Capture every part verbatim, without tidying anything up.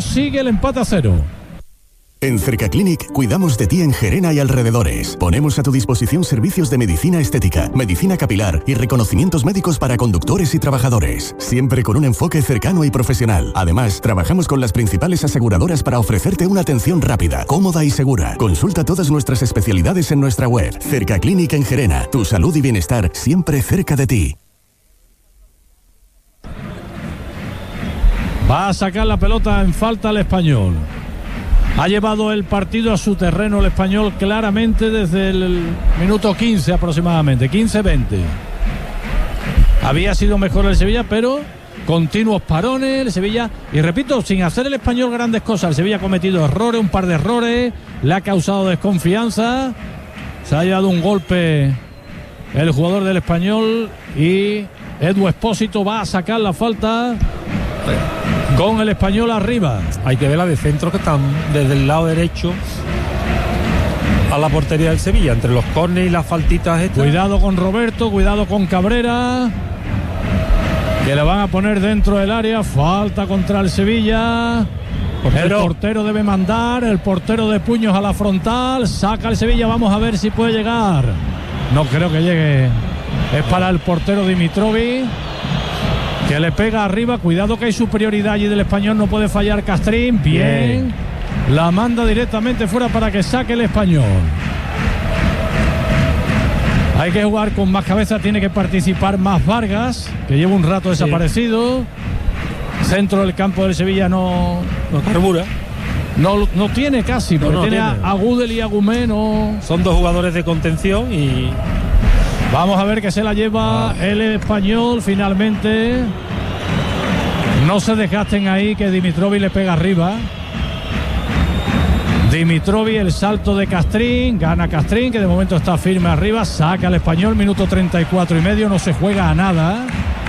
minutos sigue el empate a cero. En Cercaclinic cuidamos de ti en Gerena y alrededores. Ponemos a tu disposición servicios de medicina estética, medicina capilar y reconocimientos médicos para conductores y trabajadores. Siempre con un enfoque cercano y profesional. Además, trabajamos con las principales aseguradoras para ofrecerte una atención rápida, cómoda y segura. Consulta todas nuestras especialidades en nuestra web. Cercaclinic en Gerena. Tu salud y bienestar siempre cerca de ti. Va a sacar la pelota en falta el Español. Ha llevado el partido a su terreno el Español claramente desde el minuto quince aproximadamente, quince veinte. Había sido mejor el Sevilla, pero continuos parones el Sevilla. Y repito, sin hacer el Español grandes cosas. El Sevilla ha cometido errores, un par de errores, le ha causado desconfianza. Se ha llevado un golpe el jugador del Español y Edu Expósito va a sacar la falta con el Español arriba. Hay que ver la de centro que están desde el lado derecho a la portería del Sevilla, entre los córneres y las faltitas estas. Cuidado con Roberto, cuidado con Cabrera, que le van a poner dentro del área. Falta contra el Sevilla. Portero. El portero debe mandar, el portero de puños a la frontal, saca el Sevilla, vamos a ver si puede llegar. No creo que llegue. Es para el portero Dimitrovic, que le pega arriba. Cuidado que hay superioridad allí del Español, no puede fallar Castrín. Bien, Bien. La manda directamente fuera para que saque el Español. Hay que jugar con más cabeza, tiene que participar más Vargas, que lleva un rato desaparecido. Sí. Centro del campo del Sevilla no, no carbura. No, no tiene casi, porque no, no tiene, tiene a Gudel y a Gumé, no. Son dos jugadores de contención y... Vamos a ver que se la lleva ah. el Español finalmente. No se desgasten ahí, que Dimitrovic le pega arriba. Dimitrovic, el salto de Castrín, gana Castrín, que de momento está firme arriba, saca al Español, minuto treinta y cuatro y medio, no se juega a nada.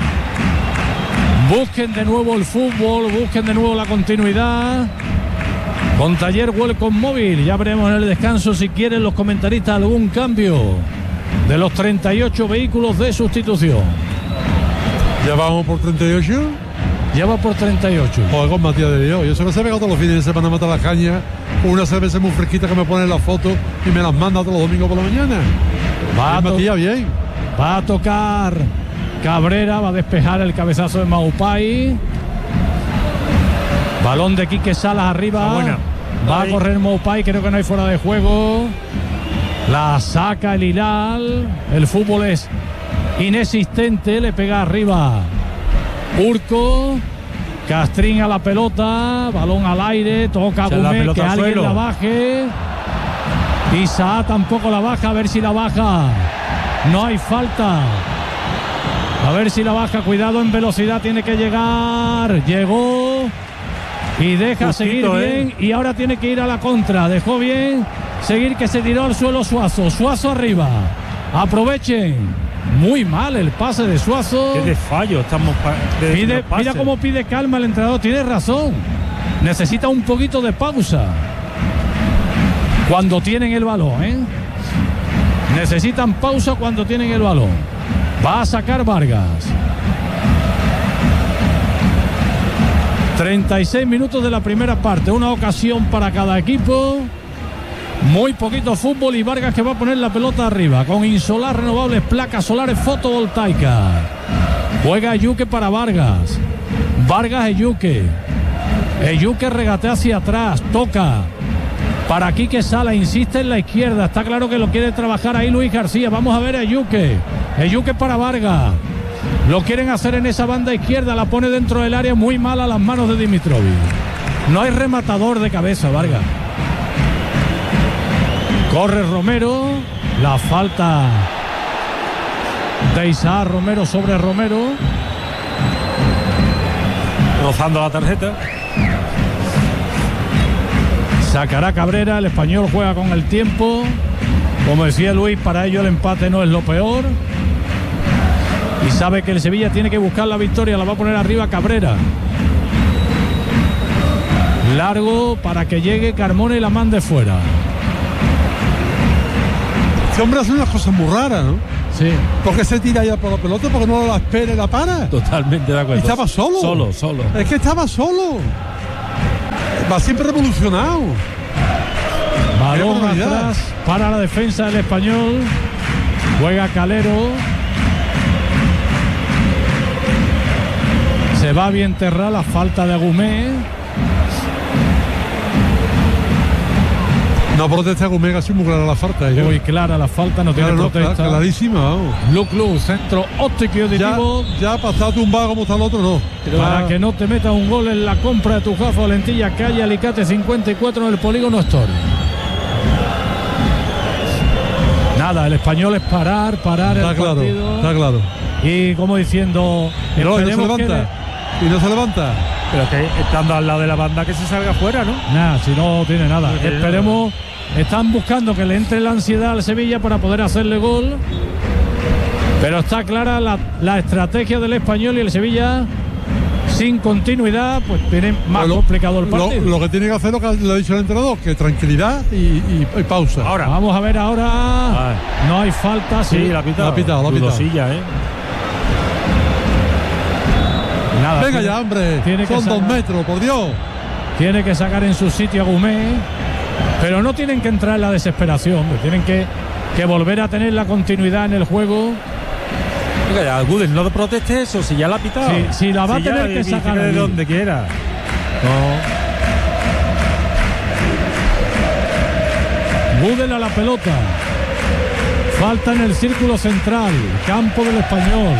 Busquen de nuevo el fútbol, busquen de nuevo la continuidad. Con Taller Welcome Móvil, ya veremos en el descanso si quieren los comentaristas algún cambio de los treinta y ocho vehículos de sustitución. ¿Ya vamos por treinta y ocho? Ya va por treinta y ocho. Joder, con Matías de Dios. Yo se me he pegado todos los fines de semana a matar las cañas. Una cerveza muy fresquita que me pone en la foto y me las manda todos los domingos por la mañana. Va a, to- Matías, bien. va a tocar Cabrera, va a despejar el cabezazo de Maupay. Balón de Quique Salas arriba. Buena. Va a correr Maupay, creo que no hay fuera de juego. La saca el Hilal. El fútbol es inexistente. Le pega arriba Urco. Castrín a la pelota. Balón al aire. Toca a Gumé, que alguien suelo. La baje. Isa tampoco la baja. A ver si la baja. No hay falta. A ver si la baja. Cuidado en velocidad. Tiene que llegar. Llegó. Y deja Justito, seguir bien. Eh. Y ahora tiene que ir a la contra. Dejó bien. Seguir, que se tiró al suelo Suazo. Suazo arriba. Aprovechen. Muy mal el pase de Suazo. Qué de fallo estamos de, pide, mira cómo pide calma el entrenador. Tiene razón. Necesita un poquito de pausa cuando tienen el balón, ¿eh? Necesitan pausa cuando tienen el balón. Va a sacar Vargas. treinta y seis minutos de la primera parte. Una ocasión para cada equipo. Muy poquito fútbol y Vargas, que va a poner la pelota arriba con Insolar Renovables, placas solares fotovoltaicas. Juega Eyuque para Vargas. Vargas, Eyuque. Eyuque regatea hacia atrás, toca para Quique Sala, insiste en la izquierda. Está claro que lo quiere trabajar ahí Luis García. Vamos a ver a Eyuque. Eyuque para Vargas. Lo quieren hacer en esa banda izquierda, la pone dentro del área, muy mal a las manos de Dimitrovic. No hay rematador de cabeza, Vargas. Corre Romero, la falta de Isaac Romero sobre Romero. Rozando la tarjeta. Sacará Cabrera, el Español juega con el tiempo. Como decía Luis, para ello el empate no es lo peor. Y sabe que el Sevilla tiene que buscar la victoria, la va a poner arriba Cabrera. Largo para que llegue Carmona y la mande fuera. Este hombre hace unas cosas muy raras, ¿no? Sí. ¿Por qué se tira ya por la pelota? ¿Por qué no la espera y la para? Totalmente de acuerdo. Estaba solo. Solo, solo. Es que estaba solo. Va siempre revolucionado. Balón atrás para la defensa del Español. Juega Calero. Se va bien Terra, la falta de Agumé. No protesta Agumé, casi muy clara la falta. Muy yo. clara la falta, no claro, tiene protesta. Clarísima, vamos. Luc Luc, centro óptico y auditivo. Ya, ya pasado tumbado como está el otro, no. Para que no te meta un gol en la compra de tu Jafa Valentilla, calle Alicate cincuenta y cuatro en el polígono Story. Nada, el Español es parar, parar está el claro, partido. Está claro. Y como diciendo, y no, y no se levanta. Le... Y no se levanta. Pero que estando al lado de la banda que se salga fuera, ¿no? Nada, si no tiene nada. No tiene Esperemos. Nada. Están buscando que le entre la ansiedad al Sevilla para poder hacerle gol. Pero está clara la, la estrategia del Español, y el Sevilla sin continuidad pues tiene más lo, complicado el partido. Lo, lo que tiene que hacer lo que le ha dicho el entrenador, que tranquilidad y, y, y pausa. Ahora vamos a ver ahora. Ay. No hay falta. Sí, sí la ha pitado. La ha pitado, la ha pitado. ¿eh? Nada, venga tiene, ya, hombre. Tiene Son sacar, dos metros, por Dios. Tiene que sacar en su sitio a Gumé. Pero no tienen que entrar en la desesperación. Hombre. Tienen que, que volver a tener la continuidad en el juego. Venga ya, Gudel, no proteste eso, si ya la ha pitado. Si, si la va si a tener ya, que sacar de donde quiera. No. Gudel a la pelota. Falta en el círculo central. Campo del Español.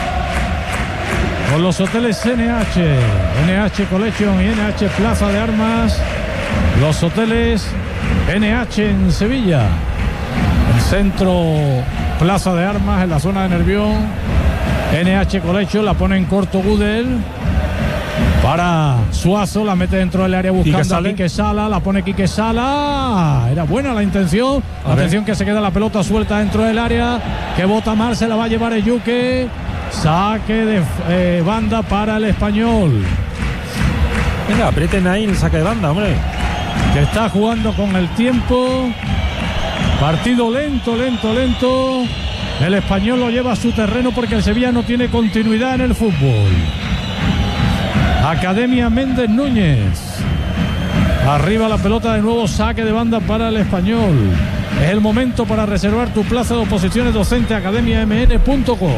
Con los hoteles N H, N H Collection y N H Plaza de Armas. Los hoteles N H en Sevilla. El centro Plaza de Armas en la zona de Nervión. N H Collection la pone en corto Gudel. Para Suazo, la mete dentro del área buscando a Quique Sala. La pone Quique Sala. Era buena la intención. A Atención ver. Que se queda la pelota suelta dentro del área. Que bota mal, se la va a llevar el Yuque. Saque de eh, banda para el Español. Venga, aprieten ahí el saque de banda, hombre. Que está jugando con el tiempo. Partido lento, lento, lento. El Español lo lleva a su terreno porque el Sevilla no tiene continuidad en el fútbol. Academia Méndez Núñez. Arriba la pelota de nuevo, saque de banda para el Español. Es el momento para reservar tu plaza de oposiciones docente academia m n punto com.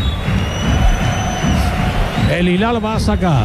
El Hilal va a sacar.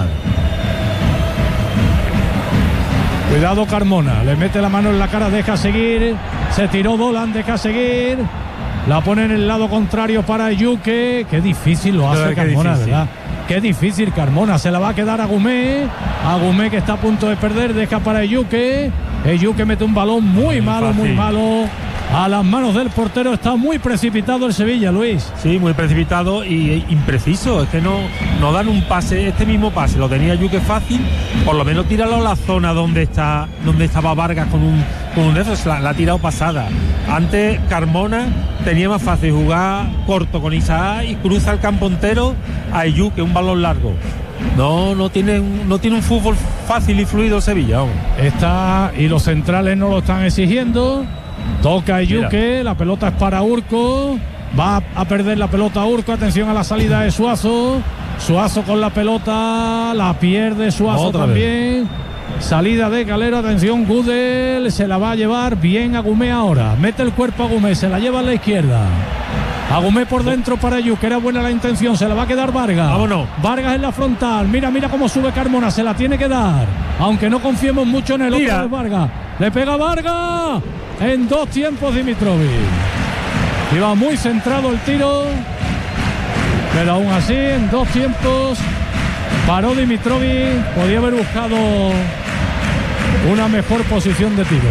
Cuidado Carmona, le mete la mano en la cara, deja seguir. Se tiró Dolan, deja seguir. La pone en el lado contrario para Yuque. Qué difícil lo hace Carmona, difícil. ¿Verdad? Qué difícil Carmona. Se la va a quedar a Gumé. A Gumé que está a punto de perder, deja para Yuque. Yuque mete un balón muy malo, muy malo. A las manos del portero. Está muy precipitado el Sevilla, Luis. Sí, muy precipitado y impreciso. Es que no, no dan un pase, este mismo pase lo tenía Yuque fácil. Por lo menos tíralo a la zona donde está, donde estaba Vargas con un, con un de esos. La, la ha tirado pasada. Antes Carmona tenía más fácil jugar corto con Isaac y cruza el campo entero a Yuque, un balón largo. No, no tiene, no tiene un fútbol fácil y fluido el Sevilla. Hombre. Está, y los centrales no lo están exigiendo. Toca Yuque, la pelota es para Urco. Va a perder la pelota Urco. Atención a la salida de Suazo. Suazo con la pelota. La pierde Suazo Otra también. Vez. Salida de Calero. Atención, Gudel. Se la va a llevar bien a Gumé ahora. Mete el cuerpo a Gumé. Se la lleva a la izquierda. Agumé por dentro para Yuque. Era buena la intención. Se la va a quedar Vargas. Vámonos. Vargas en la frontal. Mira, mira cómo sube Carmona. Se la tiene que dar. Aunque no confiemos mucho en el mira. Otro de Vargas. Le pega Vargas. En dos tiempos Dimitrovic. Iba muy centrado el tiro. Pero aún así, en dos tiempos paró Dimitrovic. Podía haber buscado una mejor posición de tiro.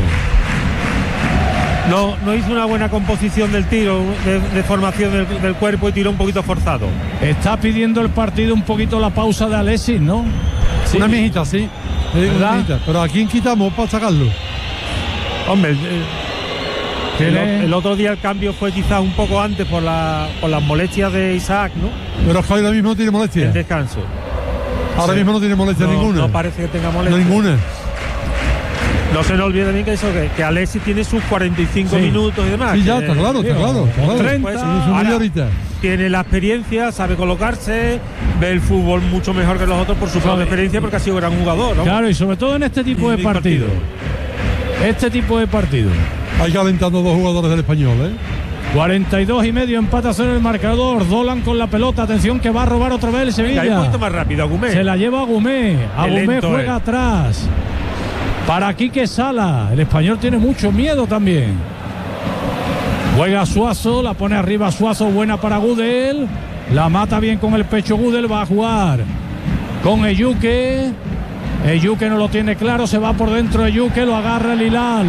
No, no hizo una buena composición del tiro, de, de formación del, del cuerpo y tiró un poquito forzado. Está pidiendo el partido un poquito la pausa de Alexis, ¿no? Sí. Una mijita, sí. Una mijita. Pero ¿a quién quitamos para sacarlo? Hombre, el, el, el otro día el cambio fue quizás un poco antes por, la, por las molestias de Isaac, ¿no? Pero es que ahora mismo no tiene molestias. El descanso. Ahora sí. mismo no tiene molestia no, ninguna. No parece que tenga molestia. No, ninguna. No se nos olvide también que eso, que, que Alexis tiene sus cuarenta y cinco Sí. minutos y demás. Sí, ya, que- está claro, está digo, claro. Está claro. treinta, Pues, sí, es una ahora- señorita. Tiene la experiencia, sabe colocarse, ve el fútbol mucho mejor que los otros por su propia experiencia, porque ha sido gran jugador, ¿no? Claro, y sobre todo en este tipo Y de partido. partidos. Este tipo de partidos. Hay calentando dos jugadores del Español, ¿eh? cuarenta y dos y medio, empata a cero el marcador. Dolan con la pelota, atención que va a robar otra vez el Venga, hay un Sevilla. poquito más rápido, Agumé. Se la lleva Agumé. Agumé lento juega es. atrás. Para Quique Sala. El español tiene mucho miedo también. Juega Suazo, la pone arriba Suazo, buena para Gudel. La mata bien con el pecho Gudel, va a jugar con Eyuke. Eyuke no lo tiene claro, se va por dentro Eyuke, lo agarra el Hilal.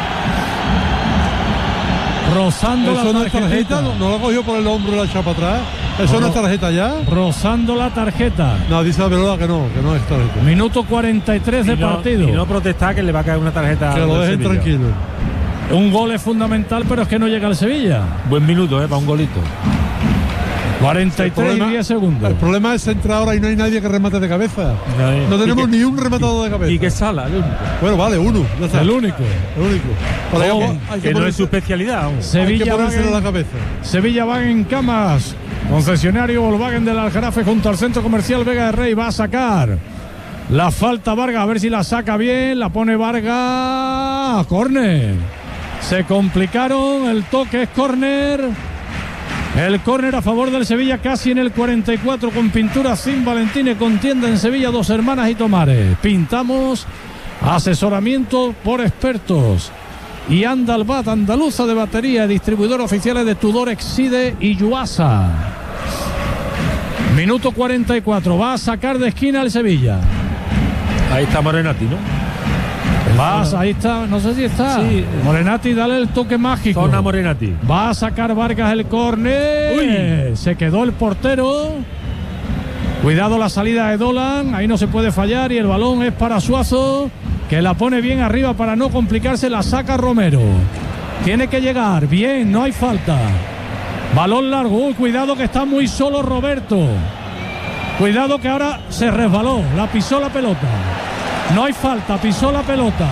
Rozando Eso la no es tarjeta, tarjeta. no, no lo cogió por el hombro y la echó para atrás. Eso no es tarjeta ya. Rozando la tarjeta. No, dice la verdad que no, que no es tarjeta. Minuto cuarenta y tres de y no, partido. y no protestar que le va a caer una tarjeta. Que lo del dejen Sevilla. tranquilo. Un gol es fundamental, pero es que no llega al Sevilla. Buen minuto, ¿eh? Para un golito. cuarenta y tres y diez segundos. El problema es entrar ahora y no hay nadie que remate de cabeza. No, No tenemos y que- ni un rematado de cabeza. Y que Sala, el único. Bueno, vale, uno. Ya está. El único. El único. Pero hay Oh, que- hay Que no es ponerse- su especialidad. vamos. hay que Sevilla ponérselo en la Wagen, cabeza. Sevilla Wagen en Camas. Concesionario Volkswagen del Aljarafe junto al centro comercial Vega de Rey. Va a sacar la falta Vargas. A ver si la saca bien. La pone Vargas. Córner. Se complicaron. El toque es córner. El córner a favor del Sevilla casi en el cuarenta y cuatro con pintura sin Valentín. Contienda en Sevilla Dos Hermanas y Tomares. Pintamos. Asesoramiento por expertos. Y Andalbat, Andaluza de Batería, distribuidor oficiales de Tudor, Exide y Yuasa. Minuto cuarenta y cuatro. Va a sacar de esquina el Sevilla. Ahí está Morenati, ¿no? Vas, ahí está, no sé si está. Sí. Morenati, dale el toque mágico. Zona Morenati. Va a sacar Vargas el córner. Se quedó el portero. Cuidado la salida de Dolan. Ahí no se puede fallar. Y el balón es para Suazo, que la pone bien arriba para no complicarse. La saca Romero. Tiene que llegar. Bien, no hay falta. Balón largo. Uy, cuidado que está muy solo Roberto. Cuidado que ahora se resbaló. La pisó la pelota. No hay falta, pisó la pelota.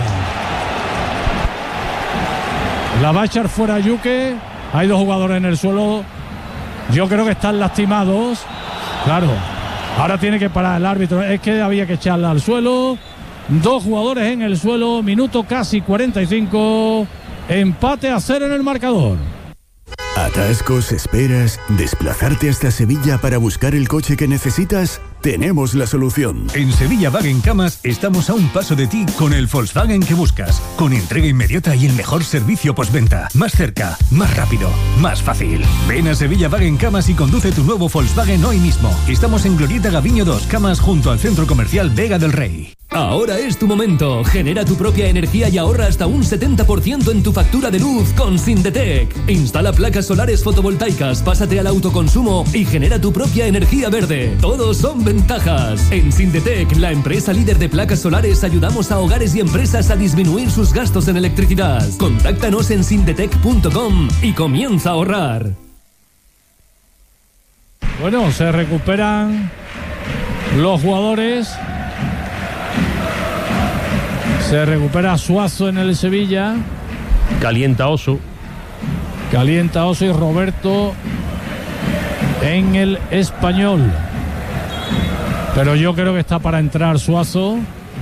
La va a echar fuera Yuque. Hay dos jugadores en el suelo. Yo creo que están lastimados. Claro. Ahora tiene que parar el árbitro. Es que había que echarla al suelo. Dos jugadores en el suelo. Minuto casi cuarenta y cinco. Empate a cero en el marcador. ¿Atascos, esperas, desplazarte hasta Sevilla para buscar el coche que necesitas? Tenemos la solución. En Sevilla Wagen Camas estamos a un paso de ti con el Volkswagen que buscas, con entrega inmediata y el mejor servicio postventa. Más cerca, más rápido, más fácil. Ven a Sevilla Wagen Camas y conduce tu nuevo Volkswagen hoy mismo. Estamos en Glorieta Gaviño dos, Camas, junto al Centro Comercial Vega del Rey. Ahora es tu momento. Genera tu propia energía y ahorra hasta un setenta por ciento en tu factura de luz con Sindetec. Instala placas solares fotovoltaicas, pásate al autoconsumo y genera tu propia energía verde. Todos son ventajas. En Sindetec, la empresa líder de placas solares, ayudamos a hogares y empresas a disminuir sus gastos en electricidad. Contáctanos en sindetec punto com y comienza a ahorrar. Bueno, se recuperan los jugadores. Se recupera Suazo en el Sevilla. Calienta Oso. Calienta Oso y Roberto en el Español. Pero yo creo que está para entrar Suazo.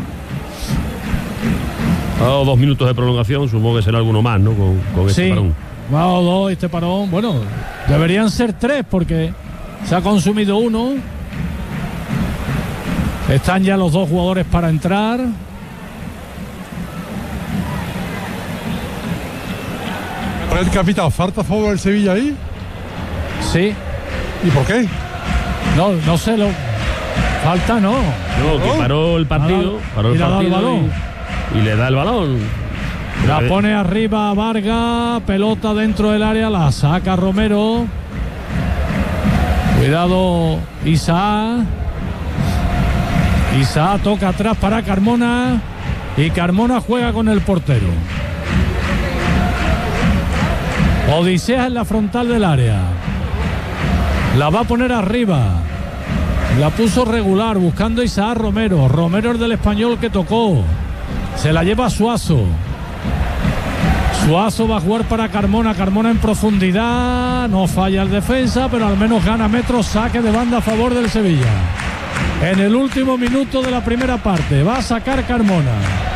Ha dado dos minutos de prolongación, supongo que será alguno más, ¿no? Con, con este Sí, parón. ha dado dos este parón. Bueno, deberían ser tres porque se ha consumido uno. Están ya los dos jugadores para entrar. El capitán, ¿falta a favor del Sevilla ahí? Sí. ¿Y por qué? No, no sé, lo falta no. No, que paró el partido, paró el Y le ha dado el partido balón. y, y le da el balón. La Eh, pone arriba Vargas, pelota dentro del área, la saca Romero. Cuidado Isaac. Isaac toca atrás para Carmona y Carmona juega con el portero. Odisea en la frontal del área. La va a poner arriba. La puso regular buscando Isaac Romero. Romero es del Español que tocó. Se la lleva Suazo. Suazo va a jugar para Carmona. Carmona en profundidad. No falla el defensa, pero al menos gana metros. Saque de banda a favor del Sevilla. En el último minuto de la primera parte. Va a sacar Carmona.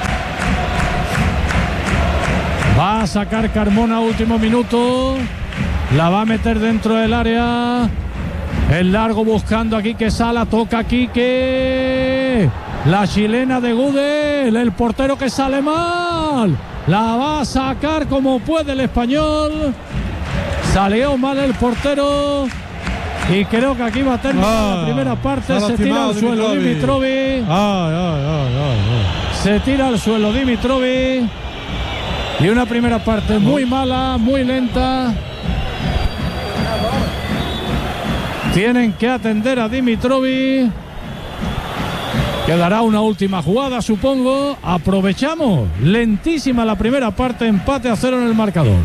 Va a sacar Carmona último minuto. La va a meter dentro del área. El largo buscando a Quique Sala. Toca a Quique. La chilena de Gudel. El portero que sale mal. La va a sacar como puede el español. Salió mal el portero. Y creo que aquí va a terminar ah, la primera parte. Se tira al suelo Dimitrovic. Ay, ay, ay, ay, ay. Se tira al suelo Dimitrovic. Y una primera parte muy mala, muy lenta. Tienen que atender a Dimitrovic. Quedará una última jugada, supongo. Aprovechamos. Lentísima la primera parte, empate a cero en el marcador.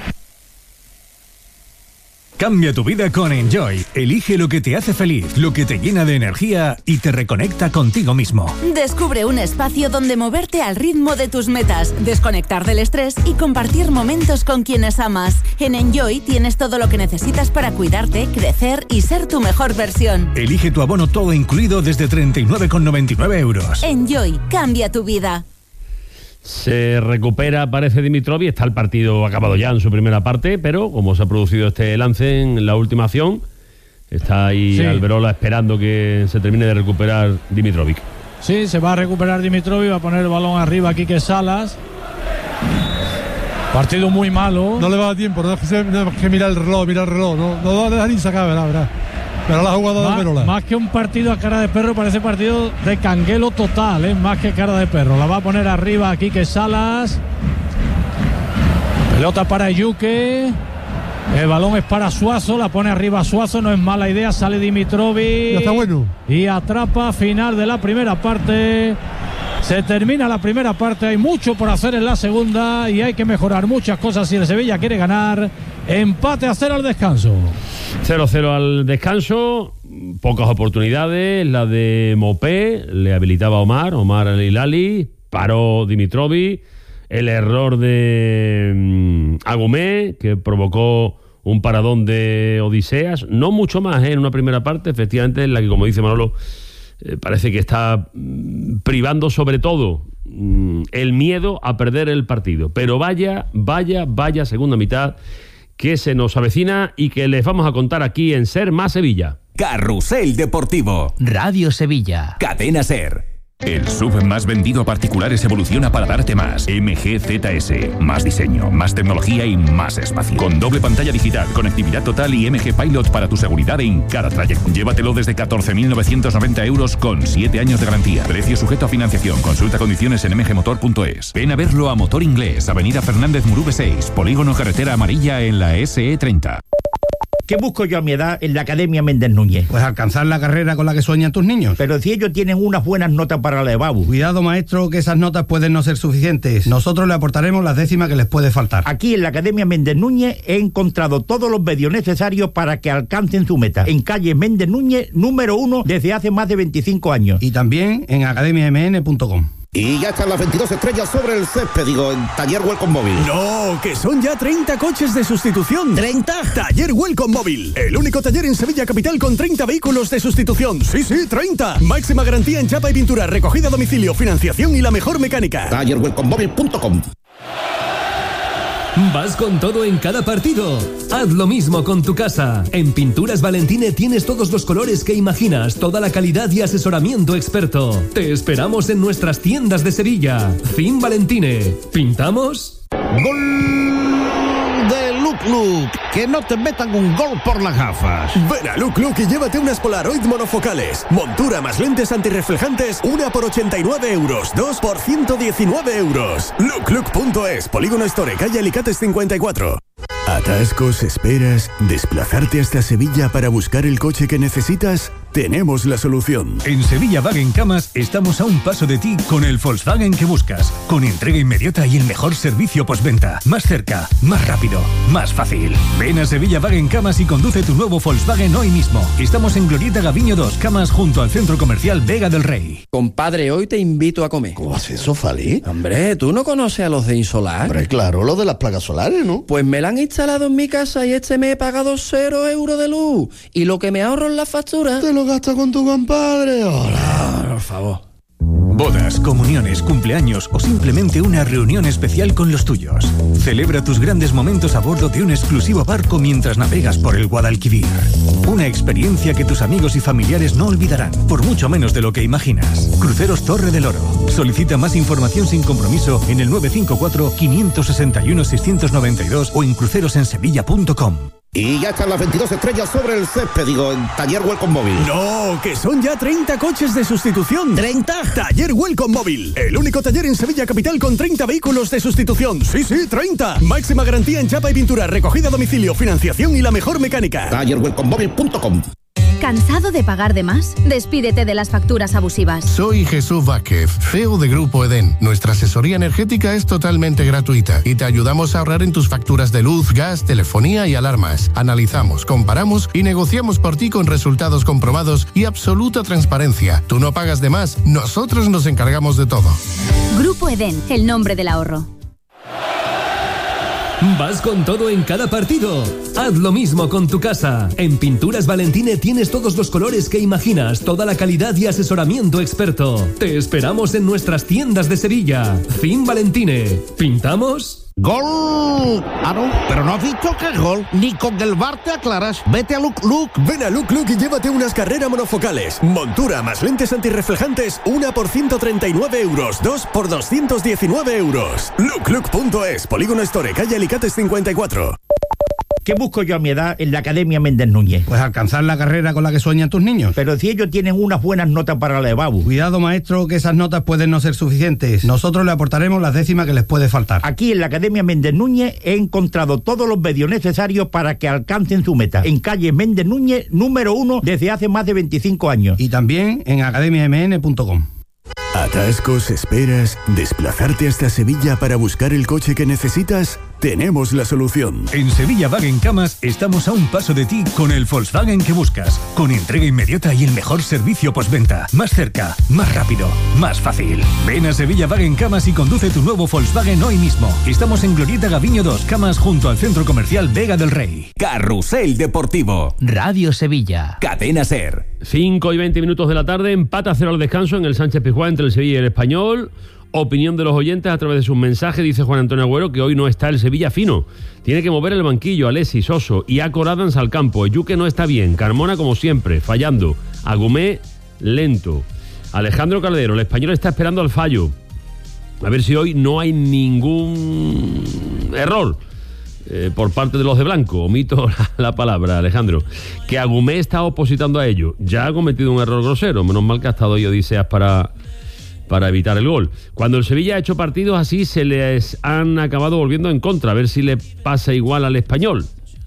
Cambia tu vida con Enjoy. Elige lo que te hace feliz, lo que te llena de energía y te reconecta contigo mismo. Descubre un espacio donde moverte al ritmo de tus metas, desconectar del estrés y compartir momentos con quienes amas. En Enjoy tienes todo lo que necesitas para cuidarte, crecer y ser tu mejor versión. Elige tu abono todo incluido desde treinta y nueve con noventa y nueve euros. Enjoy, cambia tu vida. Se recupera, parece, Dimitrovic. Está el partido acabado ya en su primera parte, pero como se ha producido este lance en la última acción, está ahí sí. Alberola esperando que se termine de recuperar Dimitrovic. Sí, se va a recuperar Dimitrovic, va a poner el balón arriba a Quique Salas. Partido muy malo. No le va a dar tiempo, no es que, no es que mirar el reloj, mirar el reloj. No, no va a dejar ni sacar, ¿verdad? ¿verdad? Pero la jugada de Alberola. Más que un partido a cara de perro, parece partido de canguelo total, ¿eh? Más que cara de perro. La va a poner arriba aquí Quique Salas. Pelota para Yuque. El balón es para Suazo, la pone arriba Suazo, no es mala idea, sale Dimitrovic. Ya está bueno. Y atrapa, final de la primera parte. Se termina la primera parte, hay mucho por hacer en la segunda y hay que mejorar muchas cosas si el Sevilla quiere ganar. Empate a cero al descanso. cero cero al descanso, pocas oportunidades, la de Mopé, le habilitaba a Omar, Omar al Hilali, paró Dimitrovic, el error de um, Agumé, que provocó un paradón de Odiseas, no mucho más ¿eh? En una primera parte, efectivamente, en la que, como dice Manolo, eh, parece que está mm, privando sobre todo mm, el miedo a perder el partido, pero vaya, vaya, vaya segunda mitad que se nos avecina y que les vamos a contar aquí en Ser Más Sevilla. Carrusel Deportivo. Radio Sevilla. Cadena Ser. El S U V más vendido a particulares evoluciona para darte más. M G Z S. Más diseño, más tecnología y más espacio. Con doble pantalla digital, conectividad total y M G Pilot para tu seguridad en cada trayecto. Llévatelo desde catorce mil novecientos noventa euros con siete años de garantía. Precio sujeto a financiación. Consulta condiciones en m g motor punto es. Ven a verlo a Motor Inglés, Avenida Fernández Murube seis, Polígono Carretera Amarilla en la S E treinta. ¿Qué busco yo a mi edad en la Academia Méndez Núñez? Pues alcanzar la carrera con la que sueñan tus niños. Pero si ellos tienen unas buenas notas para la EBAU. Cuidado, maestro, que esas notas pueden no ser suficientes. Nosotros le aportaremos las décimas que les puede faltar. Aquí en la Academia Méndez Núñez he encontrado todos los medios necesarios para que alcancen su meta. En calle Méndez Núñez, número uno, desde hace más de veinticinco años. Y también en academia m n punto com. Y ya están las veintidós estrellas sobre el césped, digo, en Taller Welcome Móvil. No, que son ya treinta coches de sustitución. ¿treinta? Taller Welcome Móvil, el único taller en Sevilla Capital con treinta vehículos de sustitución. Sí, sí, treinta. Máxima garantía en chapa y pintura, recogida a domicilio, financiación y la mejor mecánica. taller welcome móvil punto com. Vas con todo en cada partido. Haz lo mismo con tu casa. En Pinturas Valentine tienes todos los colores que imaginas, toda la calidad y asesoramiento experto. Te esperamos en nuestras tiendas de Sevilla. Fin Valentine. ¿Pintamos? ¡Gol de Luc Luc! Que no te metan un gol por las gafas. Ven a Luc Luc y llévate unas Polaroid monofocales. Montura más lentes antirreflejantes, una por ochenta y nueve euros, dos por ciento diecinueve euros. luc luc punto es, Polígono Store, calle Alicates cincuenta y cuatro. ¿Atascos, esperas, desplazarte hasta Sevilla para buscar el coche que necesitas? tenemos la solución. En Sevilla Wagen Camas estamos a un paso de ti con el Volkswagen que buscas, con entrega inmediata y el mejor servicio postventa. Más cerca, más rápido, más fácil. Ven a Sevilla Wagen Camas y conduce tu nuevo Volkswagen hoy mismo. Estamos en Glorieta Gaviño dos, Camas, junto al Centro Comercial Vega del Rey. Compadre, hoy te invito a comer. ¿Cómo hace eso, Fali? Hombre, ¿tú no conoces a los de Insolar? Hombre, claro, lo de las placas solares, ¿no? Pues me la han instalado en mi casa y este mes he pagado cero euros de luz. Y lo que me ahorro en la factura... Te lo gastas con tu compadre. Hola. Por favor. Bodas, comuniones, cumpleaños o simplemente una reunión especial con los tuyos. Celebra tus grandes momentos a bordo de un exclusivo barco mientras navegas por el Guadalquivir. Una experiencia que tus amigos y familiares no olvidarán, por mucho menos de lo que imaginas. Cruceros Torre del Oro. Solicita más información sin compromiso en el nueve cinco cuatro, cinco seis uno, seis nueve dos o en crucerosensevilla punto com. Y ya están las veintidós estrellas sobre el césped, digo, en Taller Welcome Móvil. No, que son ya treinta coches de sustitución. ¿treinta? Taller Welcome Móvil, el único taller en Sevilla Capital con treinta vehículos de sustitución. Sí, sí, treinta. Máxima garantía en chapa y pintura, recogida a domicilio, financiación y la mejor mecánica. taller welcome móvil punto com. ¿Cansado de pagar de más? Despídete de las facturas abusivas. Soy Jesús Vázquez, C E O de Grupo Edén. Nuestra asesoría energética es totalmente gratuita y te ayudamos a ahorrar en tus facturas de luz, gas, telefonía y alarmas. Analizamos, comparamos y negociamos por ti con resultados comprobados y absoluta transparencia. Tú no pagas de más, nosotros nos encargamos de todo. Grupo Edén, el nombre del ahorro. Vas con todo en cada partido. Haz lo mismo con tu casa. En Pinturas Valentine tienes todos los colores que imaginas, toda la calidad y asesoramiento experto. Te esperamos en nuestras tiendas de Sevilla. Fin Valentine. ¿Pintamos? ¡Gol! Ah, no, pero no has visto que es gol. Ni con el V A R te aclaras. Vete a Look Look. Ven a Look Look y llévate unas carreras monofocales. Montura más lentes antirreflejantes, una por ciento treinta y nueve euros, dos por doscientos diecinueve euros. look look punto es, Polígono Store, calle Alicates cincuenta y cuatro. ¿Qué busco yo a mi edad en la Academia Méndez Núñez? Pues alcanzar la carrera con la que sueñan tus niños. Pero si ellos tienen unas buenas notas para la EBAU. Cuidado, maestro, que esas notas pueden no ser suficientes. Nosotros le aportaremos las décimas que les puede faltar. Aquí en la Academia Méndez Núñez he encontrado todos los medios necesarios para que alcancen su meta. En calle Méndez Núñez, número uno, desde hace más de veinticinco años. Y también en academia m n punto com. ¿Atascos, esperas, desplazarte hasta Sevilla para buscar el coche que necesitas? Tenemos la solución. En Sevilla Wagen Camas estamos a un paso de ti con el Volkswagen que buscas, con entrega inmediata y el mejor servicio postventa. Más cerca, más rápido, más fácil. Ven a Sevilla Wagen Camas y conduce tu nuevo Volkswagen hoy mismo. Estamos en Glorieta Gaviño dos, Camas, junto al Centro Comercial Vega del Rey. Carrusel Deportivo. Radio Sevilla. Cadena SER. cinco y veinte minutos de la tarde, empate a cero al descanso en el Sánchez Pizjuán entre el Sevilla y el Español. Opinión de los oyentes a través de sus mensajes. Dice Juan Antonio Agüero que hoy no está el Sevilla fino. Tiene que mover el banquillo. Alessi, Soso y Acor Adams al campo. Yuque no está bien. Carmona, como siempre, fallando. Agumé, lento. Alejandro Caldero, el Español está esperando al fallo. A ver si hoy no hay ningún error eh, por parte de los de blanco. Omito la, la palabra, Alejandro. Que Agumé está opositando a ello. Ya ha cometido un error grosero. Menos mal que ha estado hoy Odiseas para... para evitar el gol. Cuando el Sevilla ha hecho partidos así, se les han acabado volviendo en contra. A ver si le pasa igual al Español.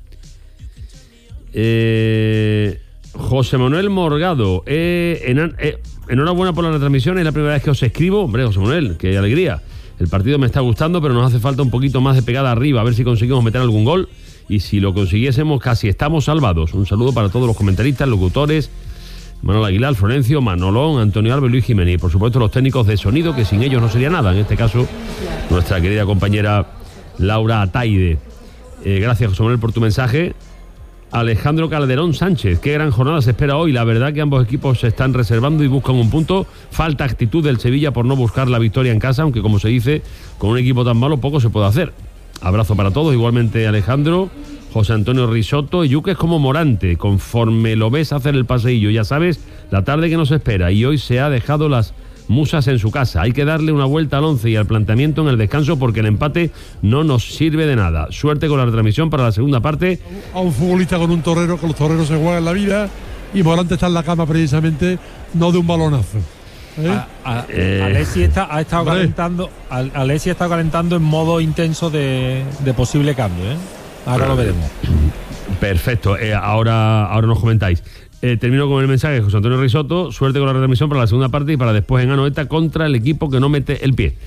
Eh, José Manuel Morgado, eh, en, eh, enhorabuena por la retransmisión. Es la primera vez que os escribo. Hombre, José Manuel, qué alegría. El partido me está gustando, pero nos hace falta un poquito más de pegada arriba. A ver si conseguimos meter algún gol. Y si lo consiguiésemos, casi estamos salvados. Un saludo para todos los comentaristas, locutores, Manuel Aguilar, Florencio, Manolón, Antonio Alves, Luis Jiménez y por supuesto los técnicos de sonido, que sin ellos no sería nada. En este caso, nuestra querida compañera Laura Ataide. Eh, gracias, José Manuel, por tu mensaje. Alejandro Calderón Sánchez, qué gran jornada se espera hoy. La verdad que ambos equipos se están reservando y buscan un punto. Falta actitud del Sevilla por no buscar la victoria en casa, aunque como se dice, con un equipo tan malo poco se puede hacer. Abrazo para todos, igualmente Alejandro. José Antonio Risotto, Yuque es como Morante, conforme lo ves hacer el paseillo, ya sabes, la tarde que nos espera, y hoy se ha dejado las musas en su casa. Hay que darle una vuelta al once y al planteamiento en el descanso porque el empate no nos sirve de nada. Suerte con la retransmisión para la segunda parte. A un futbolista con un torero, que los toreros se juegan la vida, y Morante está en la cama precisamente, no de un balonazo. ¿Eh? A, a, eh, Alessi está, ha estado hombre. calentando, Alessi ha estado calentando en modo intenso de, de posible cambio, ¿eh? Ahora lo veremos. Perfecto, eh, ahora, ahora nos comentáis. Eh, termino con el mensaje de José Antonio Risotto. Suerte con la retransmisión para la segunda parte y para después en Anoeta contra el equipo que no mete el pie.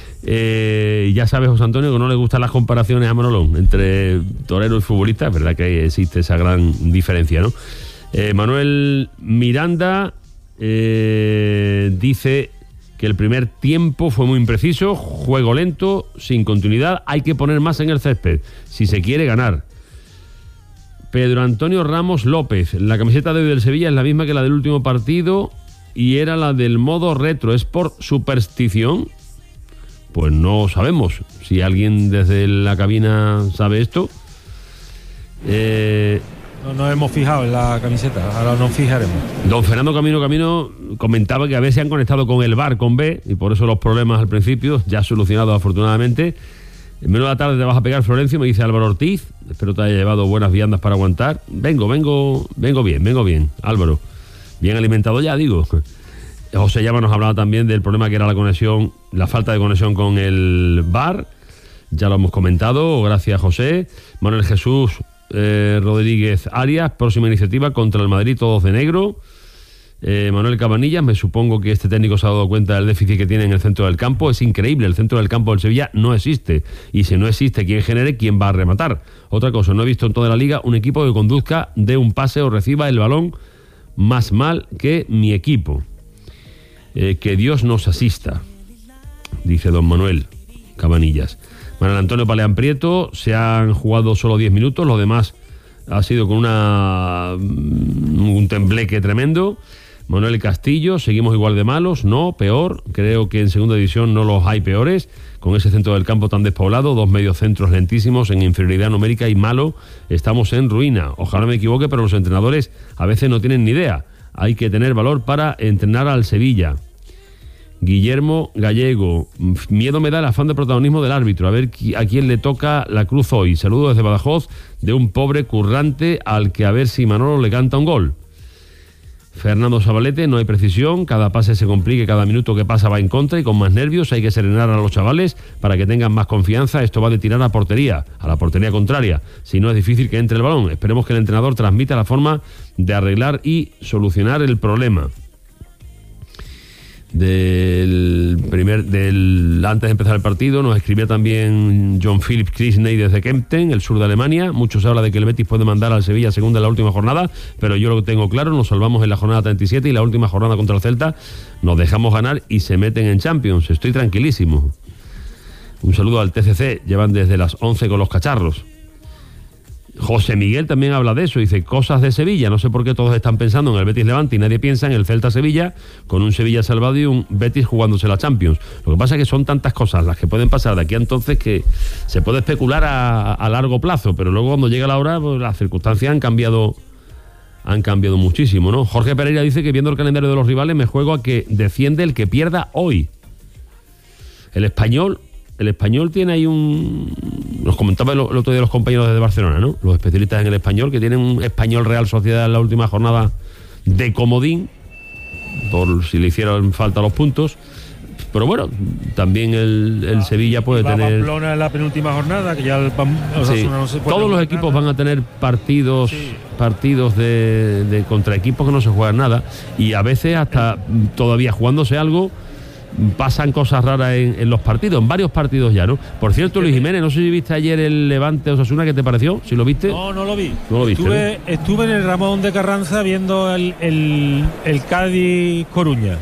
Eh, ya sabes, José Antonio, que no le gustan las comparaciones a Manolón entre torero y futbolista. Es verdad que existe esa gran diferencia, ¿no? Eh, Manuel Miranda eh, dice que el primer tiempo fue muy impreciso, juego lento, sin continuidad, hay que poner más en el césped si se quiere ganar. Pedro Antonio Ramos López, la camiseta de hoy del Sevilla es la misma que la del último partido y era la del modo retro, ¿es por superstición? Pues no sabemos, si alguien desde la cabina sabe esto. Eh... No nos hemos fijado en la camiseta, ahora nos fijaremos. Don Fernando Camino Camino comentaba que a veces se han conectado con el V A R, con B, y por eso los problemas al principio, ya solucionados afortunadamente. En menos de la tarde te vas a pegar, Florencio, me dice Álvaro Ortiz. Espero te haya llevado buenas viandas para aguantar. Vengo, vengo, vengo bien, vengo bien, Álvaro. Bien alimentado ya, digo. José Llama nos hablaba también del problema que era la conexión, la falta de conexión con el V A R. Ya lo hemos comentado, gracias José. Manuel Jesús Eh, Rodríguez Arias, próxima iniciativa contra el Madrid, todos de negro. eh, Manuel Cabanillas, me supongo que este técnico se ha dado cuenta del déficit que tiene en el centro del campo. Es increíble, el centro del campo del Sevilla no existe, y si no existe quien genere, ¿quién va a rematar? Otra cosa, no he visto en toda la liga un equipo que conduzca, dé un pase o reciba el balón más mal que mi equipo. eh, que Dios nos asista, dice don Manuel Cabanillas. Manuel Antonio Paleán Prieto, se han jugado solo diez minutos, lo demás ha sido con una un tembleque tremendo. Manuel Castillo, seguimos igual de malos, no, peor, creo que en segunda división no los hay peores, con ese centro del campo tan despoblado, dos mediocentros lentísimos en inferioridad numérica y malo, estamos en ruina. Ojalá me equivoque, pero los entrenadores a veces no tienen ni idea, hay que tener valor para entrenar al Sevilla. Guillermo Gallego, miedo me da el afán de protagonismo del árbitro, a ver a quién le toca la cruz hoy. Saludos desde Badajoz, de un pobre currante al que a ver si Manolo le canta un gol. Fernando Zabalete, no hay precisión, cada pase se complique, cada minuto que pasa va en contra y con más nervios, hay que serenar a los chavales para que tengan más confianza. Esto va de tirar a portería, a la portería contraria, si no es difícil que entre el balón. Esperemos que el entrenador transmita la forma de arreglar y solucionar el problema. Del primer del antes de empezar el partido nos escribía también John Philip Krisney desde Kempten, el sur de Alemania. Mucho se habla de que el Betis puede mandar al Sevilla segunda en la última jornada, pero yo lo que tengo claro, nos salvamos en la jornada treinta y siete y la última jornada contra el Celta nos dejamos ganar y se meten en Champions. Estoy tranquilísimo. Un saludo al T C C, llevan desde las once con los cacharros. José Miguel también habla de eso, dice cosas de Sevilla, no sé por qué todos están pensando en el Betis Levante y nadie piensa en el Celta Sevilla, con un Sevilla salvado y un Betis jugándose la Champions. Lo que pasa es que son tantas cosas las que pueden pasar de aquí a entonces que se puede especular a, a largo plazo, pero luego cuando llega la hora, pues las circunstancias han cambiado han cambiado muchísimo, ¿no? Jorge Pereira dice que viendo el calendario de los rivales me juego a que defiende el que pierda hoy. El Español El Español tiene ahí un... Nos comentaba el, el otro día los compañeros desde Barcelona, ¿no? Los especialistas en el Español, que tienen un Español Real Sociedad en la última jornada de comodín, por si le hicieron falta los puntos. Pero bueno, también el, el ah, Sevilla puede va tener... Pamplona en la penúltima jornada, que ya el Pam... sí. no se puede. Todos los equipos nada. Van a tener partidos sí. partidos de, de contra equipos que no se juegan nada, y a veces hasta todavía jugándose algo pasan cosas raras en, en los partidos, en varios partidos ya, ¿no? Por cierto, Luis Jiménez, no sé si viste ayer el Levante Osasuna, ¿qué te pareció? ¿Si lo viste? No, no lo vi. No lo viste, estuve, ¿no? estuve en el Ramón de Carranza viendo el, el, el Cádiz Coruña.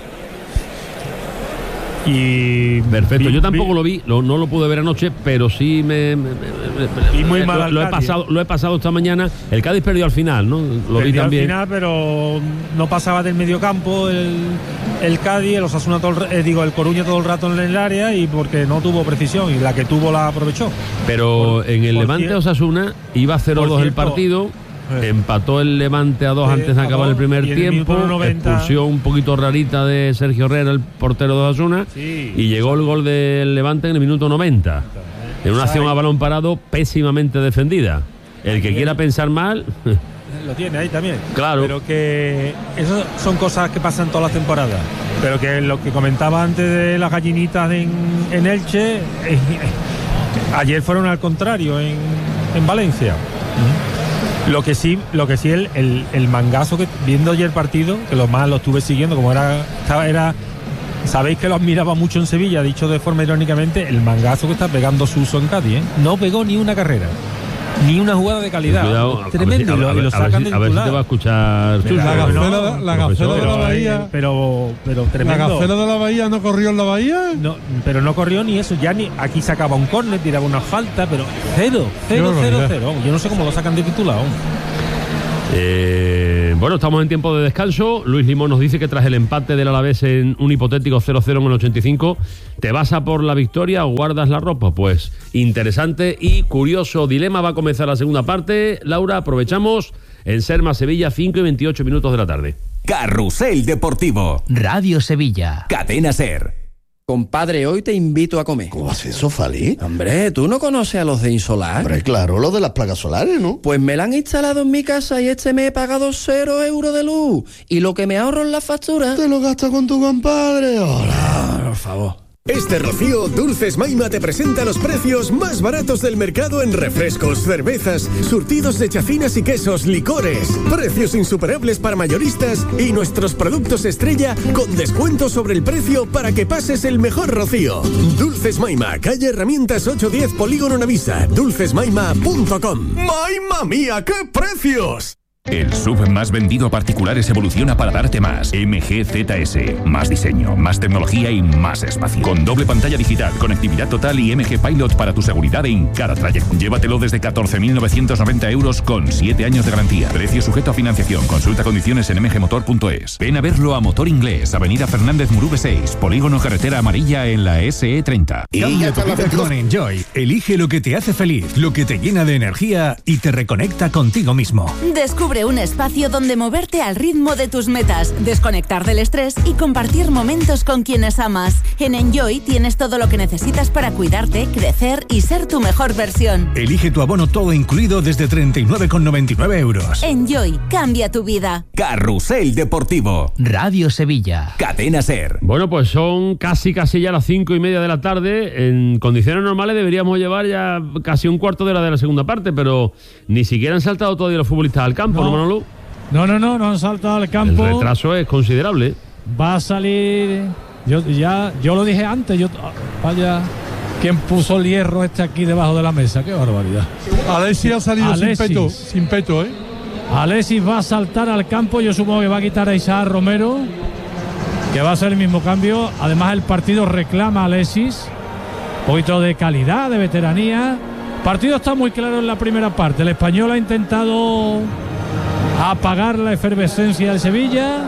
Y perfecto, vi, yo tampoco vi, lo vi, lo, no lo pude ver anoche, pero sí me, me, me, vi muy mal lo, lo he pasado, lo he pasado esta mañana. El Cádiz perdió al final, ¿no? Lo vi también. Al final, pero no pasaba del mediocampo el, el Cádiz, el Osasuna todo el, eh, digo, el Coruña todo el rato en el área, y porque no tuvo precisión y la que tuvo la aprovechó. Pero por, en el Levante cierto, Osasuna iba cero dos el partido. Empató el Levante a dos eh, antes de acabar el primer el tiempo. Expulsión un poquito rarita de Sergio Herrera, el portero de Osasuna, sí, y llegó el gol del Levante en el minuto noventa. En una acción a balón parado pésimamente defendida. El que quiera pensar mal lo tiene ahí también. Claro. Pero que esas son cosas que pasan todas las temporadas. Pero que lo que comentaba antes de las gallinitas en, en Elche, eh, ayer fueron al contrario en, en Valencia. Uh-huh. Lo que sí, lo que sí el, el, el mangazo que viendo ayer el partido, que lo más lo estuve siguiendo, como era, estaba, era, sabéis que lo admiraba mucho en Sevilla, dicho de forma irónicamente, el mangazo que está pegando Suso en Cádiz, ¿eh? No pegó ni una carrera. Ni una jugada de calidad. Cuidado, tremendo. A ver, si, a ver, y lo, y lo sacan a ver, si, de a ver si te va a escuchar Suso. La gacela, la gacela de la Bahía. Pero, pero tremendo. ¿La gacela de la Bahía no corrió en la Bahía? No, pero no corrió ni eso. Ya ni aquí sacaba un córner, tiraba una falta, pero cero, cero, cero, cero. Yo no sé cómo lo sacan de titular. Eh, bueno, estamos en tiempo de descanso. Luis Limón nos dice que tras el empate del Alavés en un hipotético cero cero en el ochenta y cinco, ¿te vas a por la victoria o guardas la ropa? Pues interesante y curioso dilema. Va a comenzar la segunda parte. Laura, aprovechamos en Serma Sevilla, cinco y veintiocho minutos de la tarde. Carrusel Deportivo. Radio Sevilla. Cadena SER. Compadre, hoy te invito a comer. ¿Cómo haces eso, Fali? Hombre, ¿tú no conoces a los de Insolar? Hombre, claro, los de las placas solares, ¿no? Pues me la han instalado en mi casa y este mes he pagado cero euros de luz. Y lo que me ahorro en la factura... Te lo gastas con tu compadre. Hola. Ah, por favor. Este Rocío, Dulces Maima te presenta los precios más baratos del mercado en refrescos, cervezas, surtidos de chacinas y quesos, licores. Precios insuperables para mayoristas y nuestros productos estrella con descuento sobre el precio para que pases el mejor Rocío. Dulces Maima, calle Herramientas ocho diez, Polígono Navisa, dulces maima punto com. ¡Maima mía, qué precios! El S U V más vendido a particulares evoluciona para darte más. M G Z S. Más diseño, más tecnología y más espacio. Con doble pantalla digital, conectividad total y M G Pilot para tu seguridad en cada trayecto. Llévatelo desde catorce mil novecientos noventa euros con siete años de garantía. Precio sujeto a financiación. Consulta condiciones en m g motor punto es. Ven a verlo a Motor Inglés, Avenida Fernández Murube seis, Polígono Carretera Amarilla en la S E treinta. Cambia tu vida con Enjoy. Elige lo que te hace feliz, lo que te llena de energía y te reconecta contigo mismo. Descubre un espacio donde moverte al ritmo de tus metas, desconectar del estrés y compartir momentos con quienes amas. En Enjoy tienes todo lo que necesitas para cuidarte, crecer y ser tu mejor versión. Elige tu abono todo incluido desde treinta y nueve con noventa y nueve euros. Enjoy, cambia tu vida. Carrusel Deportivo. Radio Sevilla. Cadena SER. Bueno, pues son casi casi ya las cinco y media de la tarde. En condiciones normales deberíamos llevar ya casi un cuarto de hora de la segunda parte, pero ni siquiera han saltado todavía los futbolistas al campo, ¿no, no Manolo? No, no, no, no han saltado al campo. El retraso es considerable. Va a salir. Yo ya, yo lo dije antes. Yo, vaya, ¿quién puso el hierro este aquí debajo de la mesa? Qué barbaridad. Alexis ha salido Alexis. sin peto, sin peto, ¿eh? Alexis va a saltar al campo. Yo supongo que va a quitar a Isaac Romero, que va a ser el mismo cambio. Además, el partido reclama a Alexis. Un poquito de calidad, de veteranía. El partido está muy claro en la primera parte. El Español ha intentado apagar la efervescencia del Sevilla.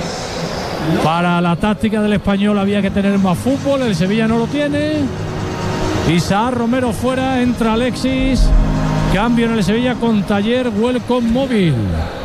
Para la táctica del Español había que tener más fútbol. El Sevilla no lo tiene. Isaac Romero fuera, entra Alexis. Cambio en el Sevilla con Taller Welcome Móvil.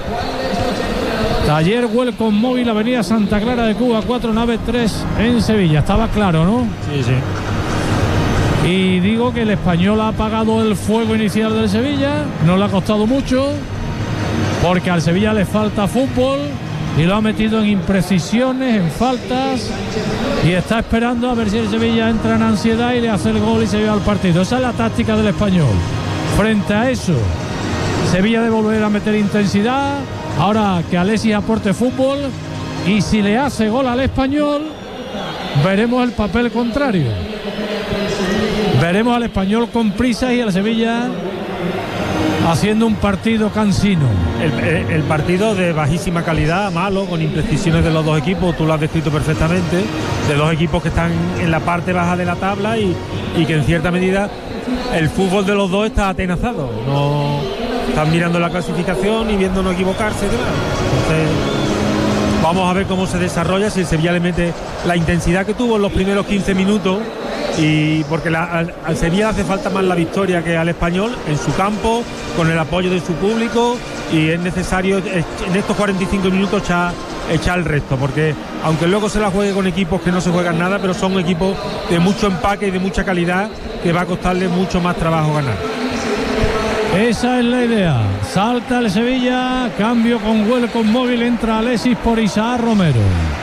Taller Welcome Móvil, Avenida Santa Clara de Cuba, cuatro, nave tres en Sevilla. Estaba claro, ¿no? Sí, sí. Y digo que el Español ha apagado el fuego inicial del Sevilla. No le ha costado mucho, porque al Sevilla le falta fútbol y lo ha metido en imprecisiones, en faltas, y está esperando a ver si el Sevilla entra en ansiedad y le hace el gol y se lleva al partido. Esa es la táctica del Español. Frente a eso, Sevilla debe volver a meter intensidad. Ahora que Alexis aporte fútbol, y si le hace gol al Español, veremos el papel contrario. Veremos al Español con prisas y al Sevilla haciendo un partido cansino. El, el, el partido de bajísima calidad, malo, con imprecisiones de los dos equipos, tú lo has descrito perfectamente, de dos equipos que están en la parte baja de la tabla y, y que en cierta medida el fútbol de los dos está atenazado. No están mirando la clasificación y viendo no equivocarse. Entonces, vamos a ver cómo se desarrolla, si el Sevilla le mete la intensidad que tuvo en los primeros quince minutos. Y porque la, al, al Sevilla hace falta más la victoria que al Español en su campo, con el apoyo de su público, y es necesario en estos cuarenta y cinco minutos echar, echar el resto, porque aunque luego se la juegue con equipos que no se juegan nada, pero son equipos de mucho empaque y de mucha calidad que va a costarle mucho más trabajo ganar. Esa es la idea. Salta el Sevilla, cambio con Welcome Móvil, entra Alexis por Isaac Romero.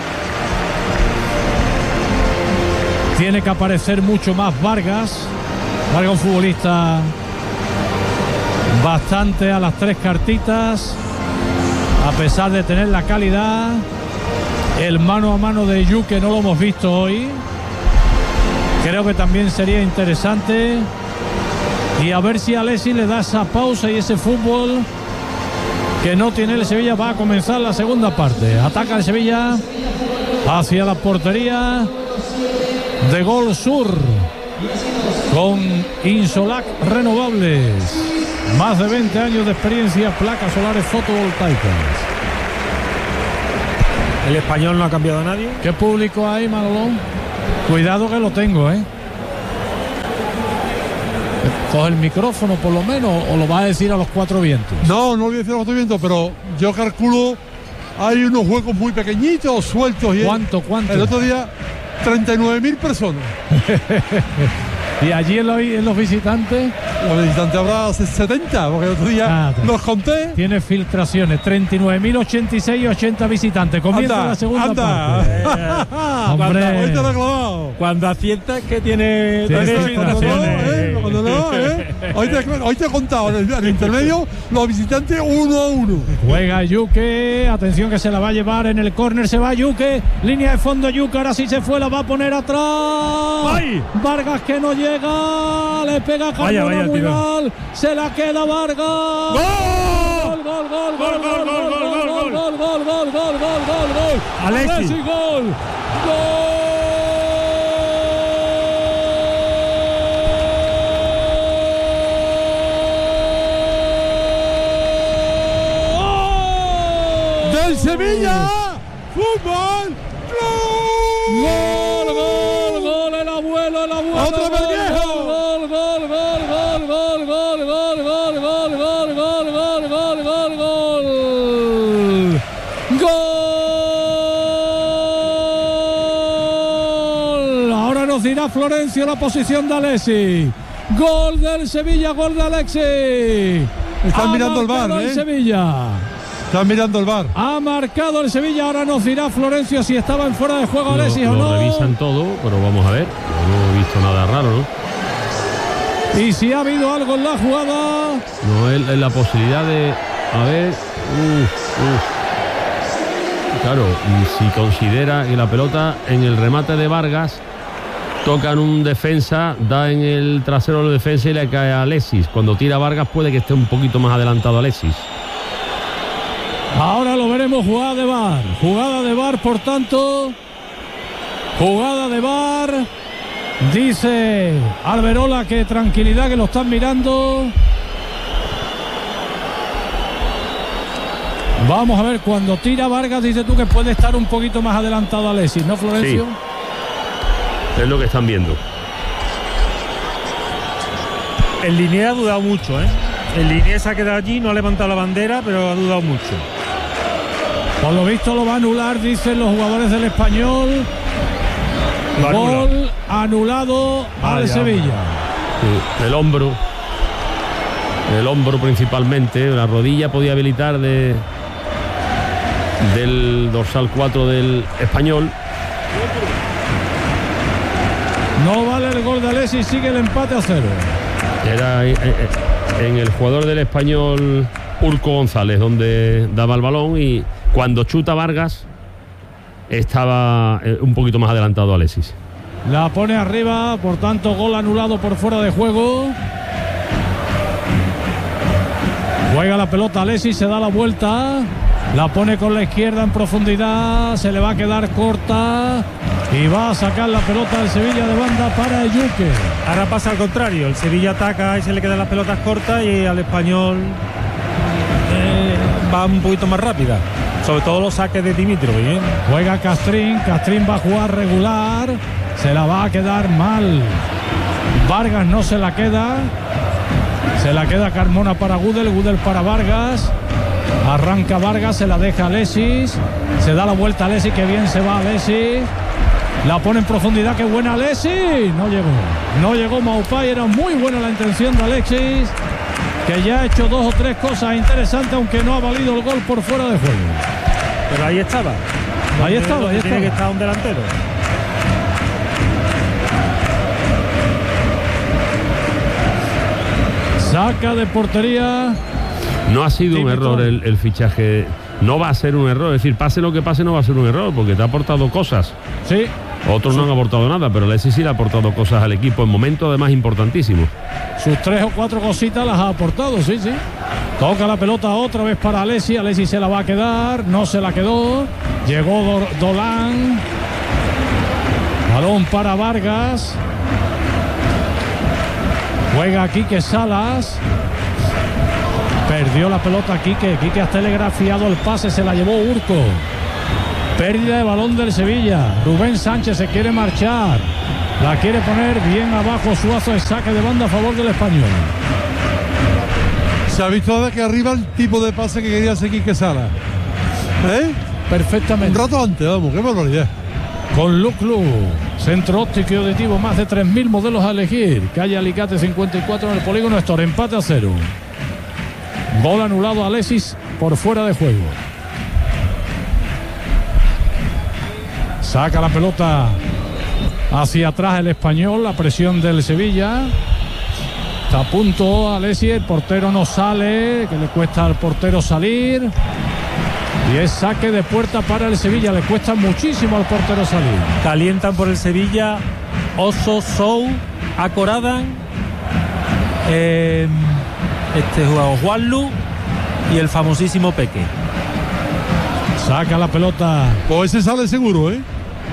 Tiene que aparecer mucho más Vargas. Vargas, un futbolista bastante a las tres cartitas, a pesar de tener la calidad. El mano a mano de Yuke no lo hemos visto hoy. Creo que también sería interesante. Y a ver si Alexis le da esa pausa y ese fútbol que no tiene el Sevilla. Va a comenzar la segunda parte. Ataca el Sevilla hacia la portería de Gol Sur con Insolac Renovables. Más de veinte años de experiencia, placas solares fotovoltaicas. El Español no ha cambiado a nadie. ¿Qué público hay, Manolo? Cuidado que lo tengo, ¿eh? ¿Coge el micrófono por lo menos o lo vas a decir a los cuatro vientos? No, no lo voy a decir a los cuatro vientos, pero yo calculo hay unos huecos muy pequeñitos, sueltos. Y ¿Cuánto, cuánto? El otro día, treinta y nueve mil personas. ¿Y allí en los, en los visitantes? Los visitantes habrá setenta, porque el otro día ah, los conté. Tiene filtraciones, treinta y nueve mil ochenta y seis y ochenta visitantes. Comienza anda, la segunda anda. parte. Eh, Hombre. Cuando, cuando aciertas que tiene, tiene tiene filtraciones. Eh, cuando no, eh. Hoy, te, hoy te he contado en el, en el intermedio los visitantes uno a uno. Juega Yuke, atención que se la va a llevar en el córner, se va Yuke, línea de fondo Yuke, ahora sí se fue, la va a poner atrás. ¡Ay! Vargas que no llega, le pega Carmona muy mal, se la queda Vargas. ¡Gol! Gol, gol, gol, gol, gol, gol, gol, gol, gol, gol, gol, gol, gol, gol, gol. Alexis. Gol. Gol. Del Sevilla, fútbol, club. Gol, gol, gol, el abuelo, el abuelo. Otro Bermejo. Gol, gol, gol, gol, gol, gol, gol, gol, gol, gol, gol, gol, gol, gol, gol. Gol. Ahora nos dirá Florencio la posición de Alexis. Gol del Sevilla, gol de Alexis. Están mirando el V A R, ¿eh? ¿eh? Sevilla. Están mirando el V A R. Ha marcado el Sevilla. Ahora nos dirá Florencio si estaba en fuera de juego Alexis lo, o no. Lo revisan todo, pero vamos a ver. No he visto nada raro, ¿no? Y si ha habido algo en la jugada. No es, es la posibilidad de. A ver. Uf, uf. Claro, y si considera que la pelota en el remate de Vargas toca en un defensa, da en el trasero del defensa y le cae a Alexis. Cuando tira Vargas puede que esté un poquito más adelantado Alexis. Ahora lo veremos, jugada de V A R. Jugada de V A R, por tanto. Jugada de V A R. Dice Alberola que tranquilidad, que lo están mirando. Vamos a ver, cuando tira Vargas, dice tú que puede estar un poquito más adelantado Alexis, ¿no, Florencio? Sí. Es lo que están viendo. El Liniers ha dudado mucho, ¿eh? El Liniers se ha quedado allí, no ha levantado la bandera, pero ha dudado mucho. Por lo visto lo va a anular, dicen los jugadores del Español. Gol anulado al ah, Sevilla. Sí, el hombro. El hombro principalmente. La rodilla podía habilitar de del dorsal cuatro del Español. No vale el gol de Alexis, sigue el empate a cero. Era en el jugador del Español Urco González donde daba el balón, y cuando chuta Vargas estaba un poquito más adelantado Alexis. La pone arriba, por tanto gol anulado por fuera de juego. Juega la pelota Alexis, se da la vuelta, la pone con la izquierda en profundidad, se le va a quedar corta y va a sacar la pelota del Sevilla de banda para Yuke. Ahora pasa al contrario, el Sevilla ataca y se le quedan las pelotas cortas, y al Español eh, va un poquito más rápida, sobre todo los saques de Dimitrov, ¿eh? Juega Castrín, Castrín va a jugar regular, se la va a quedar mal. Vargas no se la queda. Se la queda Carmona para Gudel, Gudel para Vargas. Arranca Vargas, se la deja Alexis. Se da la vuelta a Alexis, que bien se va Alexis. La pone en profundidad, qué buena Alexis. No llegó, no llegó Maupay, era muy buena la intención de Alexis, que ya ha hecho dos o tres cosas interesantes, aunque no ha valido el gol por fuera de juego. Pero ahí estaba. Ahí estaba, ahí tiene estaba. que estar un delantero. Saca de portería. No ha sido un error el, el fichaje. No va a ser un error. Es decir, pase lo que pase, no va a ser un error, porque te ha aportado cosas. Sí. Otros sí. no han aportado nada, pero Alexis sí le ha aportado cosas al equipo en momentos además importantísimos. Sus tres o cuatro cositas las ha aportado, sí, sí. Toca la pelota otra vez para Alexis. Alexis se la va a quedar. No se la quedó. Llegó Do- Dolan. Balón para Vargas. Juega Quique Salas. Perdió la pelota Quique. Quique ha telegrafiado el pase. Se la llevó Urco. Pérdida de balón del Sevilla. Rubén Sánchez se quiere marchar. La quiere poner bien abajo Suazo. El saque de banda a favor del Español. Se ha visto de que arriba el tipo de pase que quería hacer Quique Salas. ¿Eh? Perfectamente. Un rato antes, vamos, qué barbaridad. Con Luc Luc, centro óptico y auditivo, más de tres mil modelos a elegir. Calle Alicate cincuenta y cuatro en el polígono Estor, empate a cero. Gol anulado a Alexis por fuera de juego. Saca la pelota hacia atrás el Español, la presión del Sevilla. Está a punto Alexis, el portero no sale, que le cuesta al portero salir. Y es saque de puerta para el Sevilla, le cuesta muchísimo al portero salir. Calientan por el Sevilla Oso, Sou, Acoradan, eh, este jugador Juanlu y el famosísimo Peque. Saca la pelota. Pues ese sale seguro, ¿eh?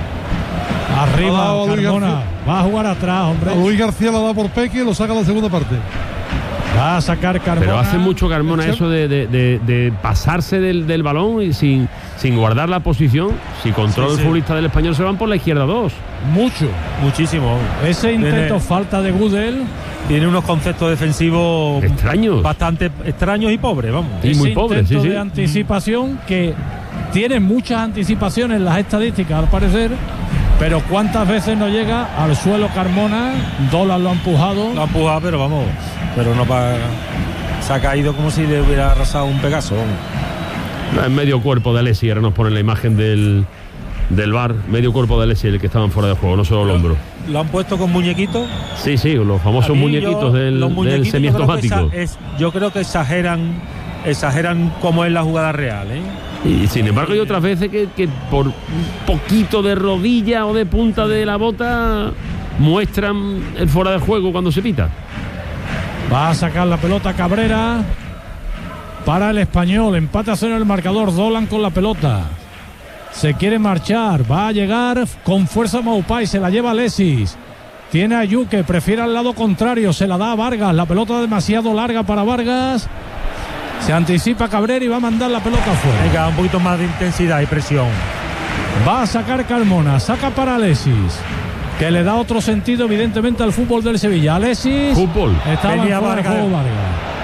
Arriba, ah, Carmona. Va a jugar atrás, hombre. A Luis García la da por Peque y lo saca a la segunda parte. Va a sacar Carmona. Pero hace mucho Carmona eso de, de, de, de pasarse del, del balón y sin, sin guardar la posición. Si controla sí, el sí. futbolista del Español, se van por la izquierda dos. Mucho. Muchísimo. Ese intento, tiene, falta de Gudel. Tiene unos conceptos defensivos extraños. Bastante extraños y pobres, vamos. Y Ese muy pobres, sí, sí. de mm. anticipación que tiene muchas anticipaciones en las estadísticas, al parecer. Pero ¿cuántas veces no llega al suelo Carmona? Dolan lo ha empujado. Lo ha empujado, pero vamos, pero no para... Se ha caído como si le hubiera arrasado un Pegaso. No, en medio cuerpo de Alexis, ahora nos ponen la imagen del, del V A R. Medio cuerpo de Alexis, el que estaban fuera de juego, no solo el hombro. ¿Lo han puesto con muñequitos? Sí, sí, los famosos muñequitos yo, del, del semiautomático. Yo creo, yo creo que exageran, exageran cómo es la jugada real, ¿eh? Y sin embargo hay otras veces que, que por un poquito de rodilla o de punta de la bota muestran el fuera de juego cuando se pita. Va a sacar la pelota Cabrera para el Español. Empate a cero el marcador. Dolan con la pelota. Se quiere marchar. Va a llegar con fuerza Maupay. Se la lleva Alexis. Tiene a Yuque. Prefiere al lado contrario. Se la da a Vargas. La pelota demasiado larga para Vargas. Se anticipa Cabrera y va a mandar la pelota afuera. Venga, un poquito más de intensidad y presión. Va a sacar Carmona. Saca para Alexis, que le da otro sentido evidentemente al fútbol del Sevilla. Alexis. Fútbol. Estaba fuera de juego Vargas.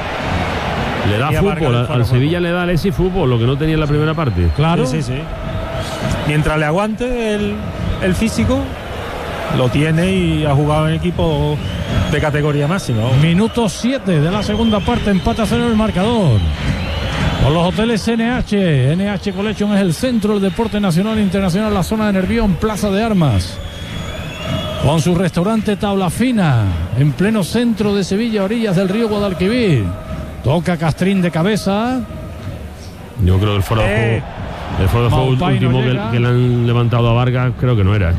Le da Venía fútbol. Vargas, al Sevilla le da Alexis fútbol, lo que no tenía en la primera parte. Claro. Sí, sí, sí. Mientras le aguante el, el físico, lo tiene y ha jugado en equipo de categoría máxima. Minuto siete de la segunda parte, empate a cero el marcador. Con los hoteles N H. N H Collection es el centro del deporte nacional e internacional, la zona de Nervión, Plaza de Armas. Con su restaurante Tabla Fina, en pleno centro de Sevilla, orillas del río Guadalquivir. Toca Castrín de cabeza. Yo creo que el fuera de juego, eh. el fuera de juego último no que, que le han levantado a Vargas, creo que no era.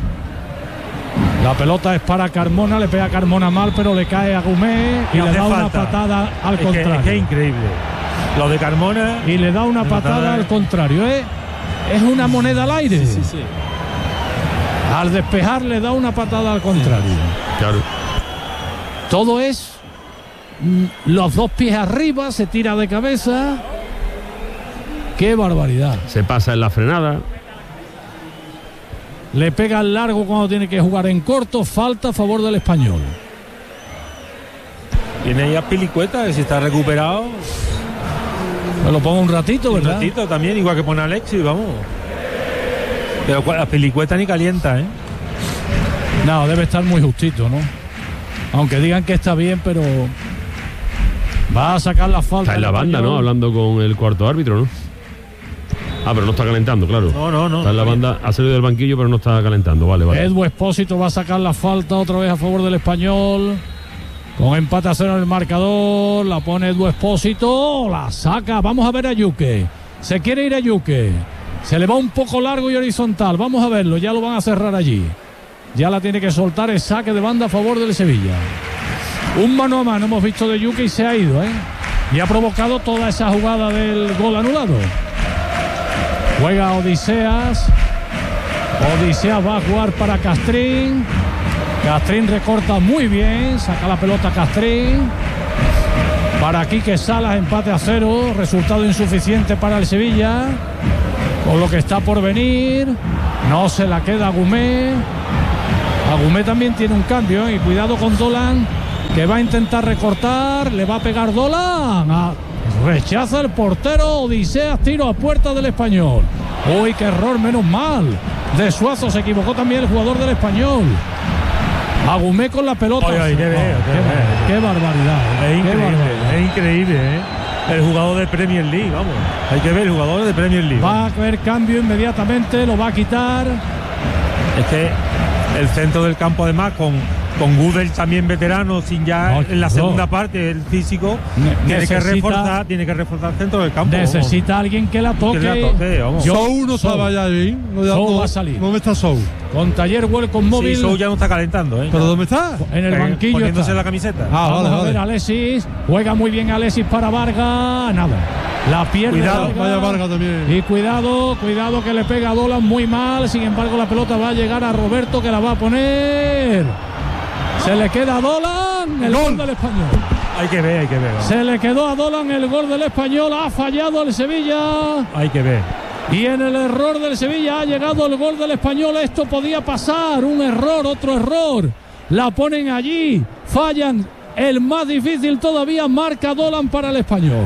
La pelota es para Carmona, le pega a Carmona mal, pero le cae a Gumé y, y le da falta. Una patada al es contrario. Que, es que es increíble. Lo de Carmona. Y le da una patada, patada al contrario, ¿eh? Es una moneda al aire. Sí, sí, sí. Al despejar le da una patada al contrario. Sí. Claro. Todo es los dos pies arriba, se tira de cabeza. ¡Qué barbaridad! Se pasa en la frenada. Le pega al largo cuando tiene que jugar en corto. Falta a favor del Español. Tiene ahí a Pilicueta, que si está recuperado. Me lo pongo un ratito, ¿verdad? Un ratito también, igual que pone Alexis, vamos. Pero la Pilicueta ni calienta, ¿eh? No, debe estar muy justito, ¿no? Aunque digan que está bien, pero va a sacar la falta. Está en la banda, ¿no? Hablando con el cuarto árbitro, ¿no? Ah, pero no está calentando, claro. No, no, no. Está en la banda, ha salido del banquillo, pero no está calentando. Vale, vale. Edu Expósito va a sacar la falta otra vez a favor del Español. Con empate a cero en el marcador, la pone Edu Expósito, la saca, vamos a ver a Yuque. Se quiere ir a Yuque. Se le va un poco largo y horizontal, vamos a verlo, ya lo van a cerrar allí. Ya la tiene que soltar, el saque de banda a favor del Sevilla. Un mano a mano hemos visto de Yuque y se ha ido, ¿eh? Y ha provocado toda esa jugada del gol anulado. Juega Odiseas. Odiseas va a jugar para Castrín. Castrín recorta muy bien, saca la pelota Castrín. Para Quique Salas, empate a cero, resultado insuficiente para el Sevilla. Con lo que está por venir, no se la queda Agumé. Agumé también tiene un cambio, ¿eh? Y cuidado con Dolan, que va a intentar recortar, le va a pegar Dolan. Ah, rechaza el portero Odiseas, tiro a puerta del Español. Uy, qué error, menos mal. De Suazo, se equivocó también el jugador del Español. Agumé con la pelota. Ay, ay, qué, no, qué, qué, qué barbaridad. Es increíble, barbaridad. es increíble, ¿eh? El jugador de Premier League, vamos. Hay que ver el jugador de Premier League. Va a haber cambio inmediatamente, lo va a quitar. Es que el centro del campo, además, con, con Gudel también veterano, sin ya no, en la segunda no. parte, el físico, ne- tiene, necesita, que reforzar, tiene que reforzar el centro del campo. Necesita vamos. alguien que la toque. Que la toque vamos. Sou no estaba ya ahí. No, Sou va a salir. ¿Dónde está Sou? Con Taller Welcome Móvil. Sí, Sou ya no está calentando, ¿eh? ¿Pero dónde está? En el banquillo. Poniéndose está. la camiseta. Ah, Vamos vale, a vale. ver Alexis. Juega muy bien Alexis para Vargas. Nada. La pierde. Cuidado, Vargas. vaya Vargas también. Y cuidado, cuidado que le pega a Dolan muy mal. Sin embargo, la pelota va a llegar a Roberto, que la va a poner. Se le queda a Dolan el gol, gol del Español. Hay que ver, hay que ver. ¿no? Se le quedó a Dolan el gol del Español. Ha fallado el Sevilla. Hay que ver. Y en el error del Sevilla ha llegado el gol del Español. Esto podía pasar. Un error, otro error. La ponen allí. Fallan. El más difícil todavía, marca Dolan para el Español.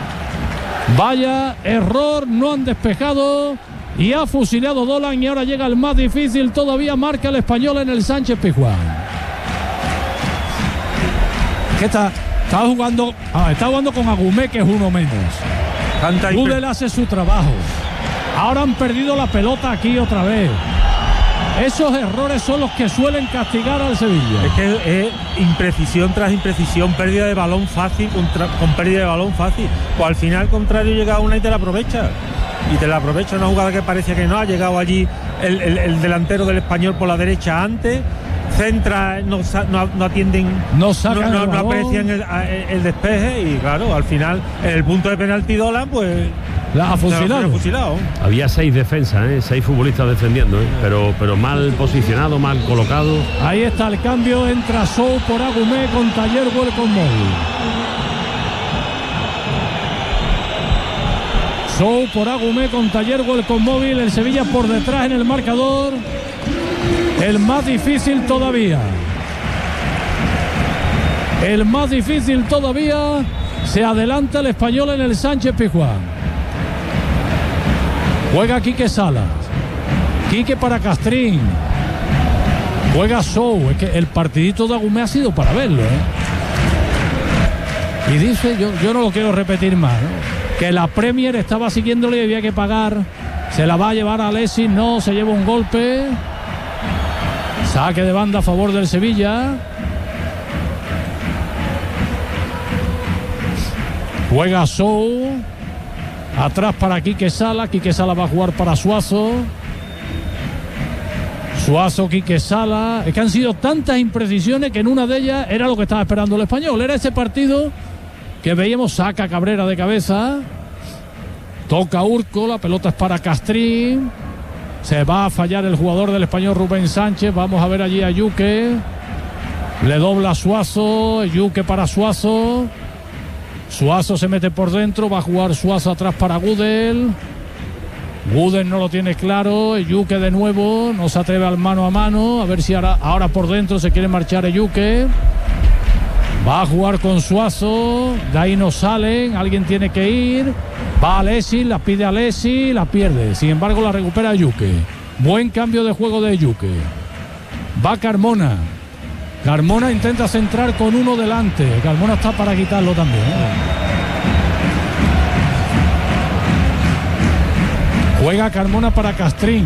Vaya error, no han despejado. Y ha fusilado Dolan. Y ahora llega el más difícil todavía, marca el Español en el Sánchez Pizjuán. ¿Qué está? Está jugando, ah, está jugando con Agumé, que es uno menos. Gudel hace su trabajo. Ahora han perdido la pelota aquí otra vez. Esos errores son los que suelen castigar al Sevilla. Es que es imprecisión tras imprecisión, pérdida de balón fácil contra, con pérdida de balón fácil. Pues al final, al contrario, llega una y te la aprovecha. Y te la aprovecha una jugada que parecía que no. Ha llegado allí el, el, el delantero del Español por la derecha antes. Centra, no, no, no atienden, no, sacan no, no, no aprecian el, el, el despeje. Y claro, al final, en el punto de penalti Dolan, pues la ha fusilado. fusilado. Había seis defensas, ¿eh? seis futbolistas defendiendo, ¿eh? pero, pero mal posicionado, mal colocado. Ahí está el cambio, entra Sou por Agumé con Taller Welcome Móvil. Sou por Agumé con Taller Welcome Móvil. El Sevilla por detrás en el marcador. El más difícil todavía. El más difícil todavía. Se adelanta el Español en el Sánchez Pizjuán. Juega Quique Salas. Quique para Castrín. Juega Sou. Es que el partidito de Agumé ha sido para verlo, ¿eh? Y dice, yo, yo no lo quiero repetir más, ¿no? Que la Premier estaba siguiéndole y había que pagar. Se la va a llevar a Alexis. No, se lleva un golpe. Saque de banda a favor del Sevilla. Juega Sou. Atrás para Quique Sala. Quique Sala va a jugar para Suazo. Suazo, Quique Sala. Es que han sido tantas imprecisiones que en una de ellas era lo que estaba esperando el Español. Era ese partido que veíamos. Saca Cabrera de cabeza. Toca Urco. La pelota es para Castrín. Se va a fallar el jugador del Español, Rubén Sánchez. Vamos a ver allí a Yuque. Le dobla Suazo. Yuque para Suazo. Suazo se mete por dentro. Va a jugar Suazo atrás para Gudel. Gudel no lo tiene claro. Yuque de nuevo. No se atreve al mano a mano. A ver si ahora, ahora por dentro se quiere marchar Yuque. Va a jugar con Suazo. De ahí no salen. Alguien tiene que ir. Va Alexis, la pide Alexis, la pierde. Sin embargo, la recupera Yuque. Buen cambio de juego de Yuque. Va Carmona. Carmona intenta centrar con uno delante. Carmona está para quitarlo también, ¿eh? Juega Carmona para Castrín.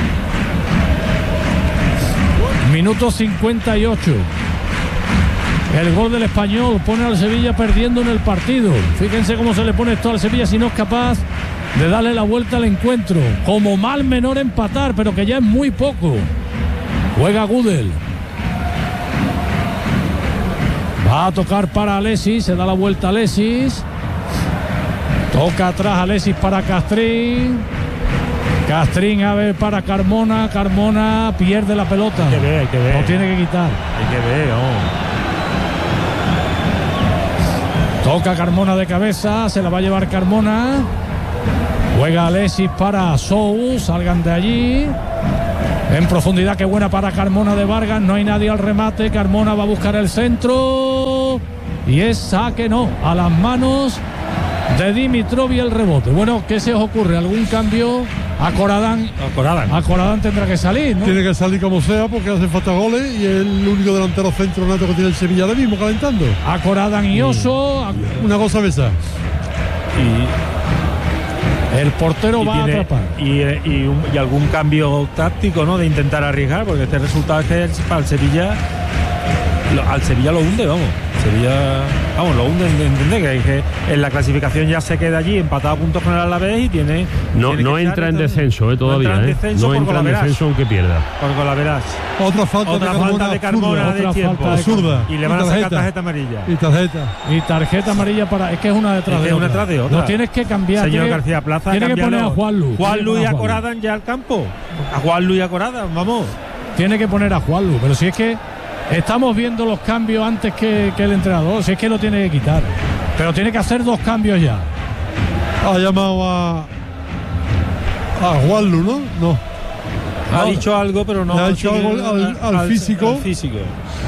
Minuto cincuenta y ocho. El gol del Español pone al Sevilla perdiendo en el partido. Fíjense cómo se le pone esto al Sevilla si no es capaz de darle la vuelta al encuentro. Como mal menor empatar, pero que ya es muy poco. Juega Gudel. Va a tocar para Alexis, se da la vuelta a Alexis. Toca atrás Alexis para Castrín. Castrín a ver para Carmona. Carmona pierde la pelota. Hay que ver, hay que ver. Lo tiene que quitar. Hay que ver, oh. Toca Carmona de cabeza, se la va a llevar Carmona. Juega Alexis para Sous, salgan de allí. En profundidad, qué buena para Carmona de Vargas, no hay nadie al remate. Carmona va a buscar el centro y es saque, no, a las manos de Dimitrov y el rebote. Bueno, ¿qué se os ocurre? ¿Algún cambio? A Coradán. A Coradán. A Coradán tendrá que salir, ¿no? Tiene que salir como sea porque hacen falta goles y es el único delantero centro nato que tiene el Sevilla ahora mismo calentando. A Coradán y Oso. Y una cosa besa. Y el portero y va tiene, a atrapar. Y, y, un, y algún cambio táctico, ¿no? De intentar arriesgar, porque este resultado es que para el Sevilla, lo, al Sevilla lo hunde, vamos. Sevilla, vamos, lo hunde, ¿entendés? Que, que en la clasificación ya se queda allí empatado a puntos con el Alavés y tiene. No, tiene no entra en descenso, eh, todavía. No entra en eh. descenso, no entra en descenso aunque pierda. Por Golaveras. Otra falta Otra de falta de Carmona de tiempo. Absurda. Y le van a sacar tarjeta amarilla. Y tarjeta. Y tarjeta amarilla para. Es que es una detrás es de que otra. Una detrás de otra. Lo tienes que cambiar. Señor tiene, García Plaza. Tiene que poner a Juanlu. Juanlu y a Coradán ya al campo. A Juanlu y a Coradán, vamos. Tiene que poner a Juanlu. Pero si es que estamos viendo los cambios antes que, que el entrenador. Si es que lo tiene que quitar. Pero tiene que hacer dos cambios ya. Ha llamado a. A Juanlu, ¿no? No. Ha no, dicho algo, pero no. Le ha dicho algo al, al, al, físico. al físico.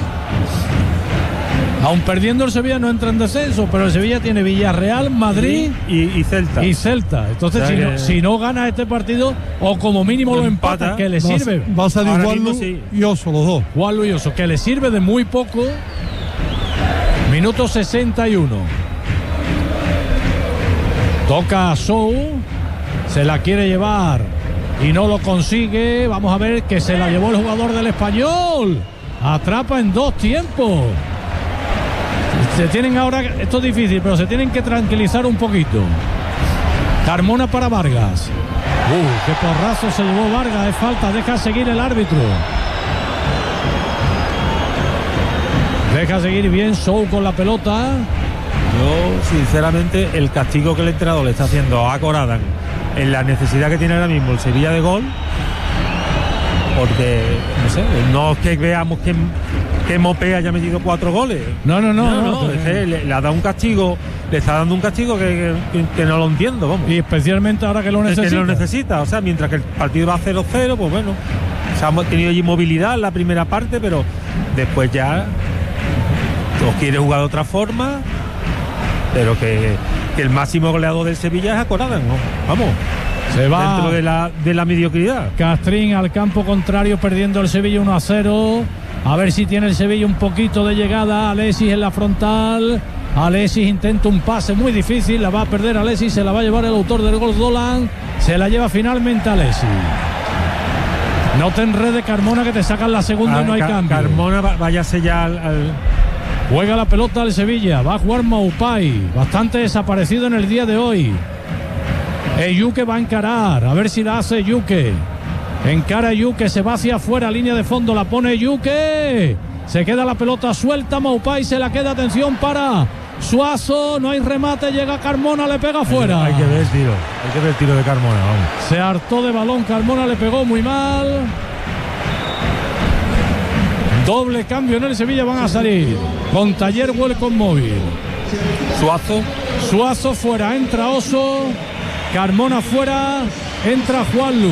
Aún perdiendo el Sevilla no entra en descenso, pero el Sevilla tiene Villarreal, Madrid y, y, y Celta. Y Celta. Entonces, o sea si, que... no, si no gana este partido, o como mínimo lo empata, empata que le va, sirve. Va a salir Juanlu sí. y Oso, los dos. Juanlu y Oso, que le sirve de muy poco. Minuto sesenta y uno. Toca a Sou. Se la quiere llevar y no lo consigue. Vamos a ver que se la llevó el jugador del Español. Atrapa en dos tiempos. Se tienen ahora, esto es difícil, pero se tienen que tranquilizar un poquito. Carmona para Vargas. Uh, qué porrazo se llevó Vargas. Es falta, deja seguir el árbitro. Deja seguir bien Sou con la pelota. Yo, sinceramente, el castigo que el entrenador le está haciendo a Coradán en la necesidad que tiene ahora mismo el Sevilla de gol, porque, no sé, no es que veamos que, que Mopé haya metido cuatro goles. No, no, no. no, no, no es que le, le ha dado un castigo, le está dando un castigo que, que, que no lo entiendo, vamos. Y especialmente ahora que lo necesita. Es que lo necesita, o sea, mientras que el partido va cero cero, pues bueno, o sea, hemos tenido allí movilidad en la primera parte, pero después ya o quiere jugar de otra forma, pero que, que el máximo goleador del Sevilla es a Coradán, ¿no? Vamos. Se va dentro de la, de la mediocridad. Castrín al campo contrario, perdiendo el Sevilla uno a cero. A ver si tiene el Sevilla un poquito de llegada. Alexis en la frontal. Alexis intenta un pase muy difícil. La va a perder Alexis. Se la va a llevar el autor del gol, Dolan. Se la lleva finalmente Alexis. No te enredes, Carmona, que te sacan la segunda ah, y no hay Car- cambio. Carmona, váyase ya al, al... Juega la pelota al Sevilla. Va a jugar Maupay. Bastante desaparecido en el día de hoy. Yuke va a encarar, a ver si la hace Yuke. Encara Yuke, se va hacia afuera, línea de fondo, la pone Yuke. Se queda la pelota suelta, Maupay se la queda, atención para Suazo, no hay remate, llega Carmona, le pega fuera. Hay, hay que ver el tiro, hay que ver el tiro de Carmona, vamos. Se hartó de balón, Carmona le pegó muy mal. Doble cambio en el Sevilla, van a salir con Taller Welcome Móvil. Suazo. Suazo fuera, entra Oso. Carmona fuera, entra Juanlu.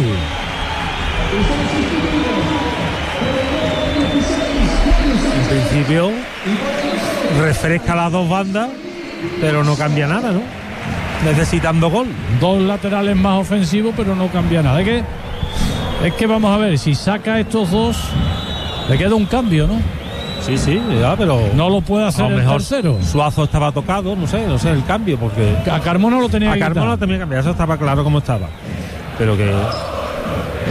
En principio refresca las dos bandas, pero no cambia nada, ¿no? Necesitando gol. Dos laterales más ofensivos, pero no cambia nada. Es que, es que vamos a ver, si saca estos dos, le queda un cambio, ¿no? Sí, sí, ya, pero no lo puede hacer el tercero. Suazo estaba tocado, no sé, no sé el cambio, porque a Carmona lo tenía a que Carmona quitar. lo tenía que cambiar, eso estaba claro como estaba. Pero que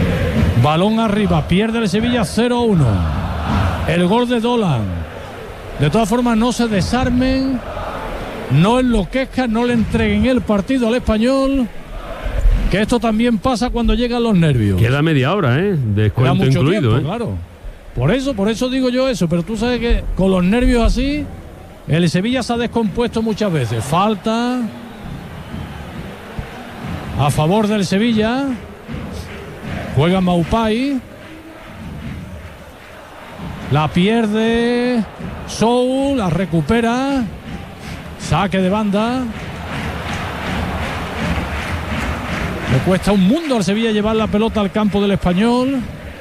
balón arriba, pierde el Sevilla cero uno. El gol de Dolan. De todas formas, no se desarmen, no enloquezcan, no le entreguen el partido al Español, que esto también pasa cuando llegan los nervios. Queda media hora, ¿eh? Descuento Queda mucho incluido, tiempo, ¿eh? Claro. Por eso, por eso digo yo eso, pero tú sabes que con los nervios así, el Sevilla se ha descompuesto muchas veces. Falta a favor del Sevilla. Juega Maupay. La pierde Soul, la recupera. Saque de banda. Le cuesta un mundo al Sevilla llevar la pelota al campo del Español.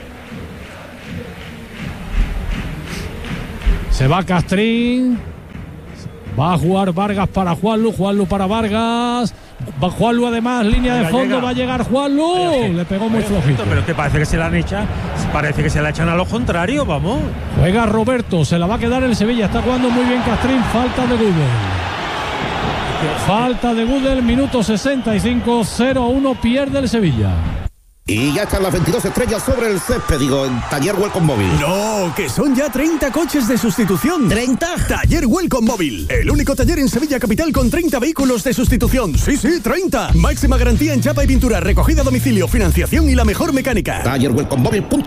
Se va Castrín. Va a jugar Vargas para Juanlu. Juanlu para Vargas. Va Juanlu además, línea de fondo. Va a llegar Juanlu. Le pegó muy flojito. Pero es que parece que se la han echado. Parece que se la echan a los contrarios, vamos. Juega Roberto. Se la va a quedar el Sevilla. Está jugando muy bien Castrín. Falta de Gudel. Falta de Gudel. Minuto sesenta y cinco. cero a uno. Pierde el Sevilla. Y ya están las veintidós estrellas sobre el césped, digo, en Taller Welcome Móvil. No, que son ya treinta coches de sustitución. ¿treinta? Taller Welcome Móvil, el único taller en Sevilla capital con treinta vehículos de sustitución. Sí, sí, treinta. Máxima garantía en chapa y pintura, recogida a domicilio, financiación y la mejor mecánica. Taller Welcome Móvil.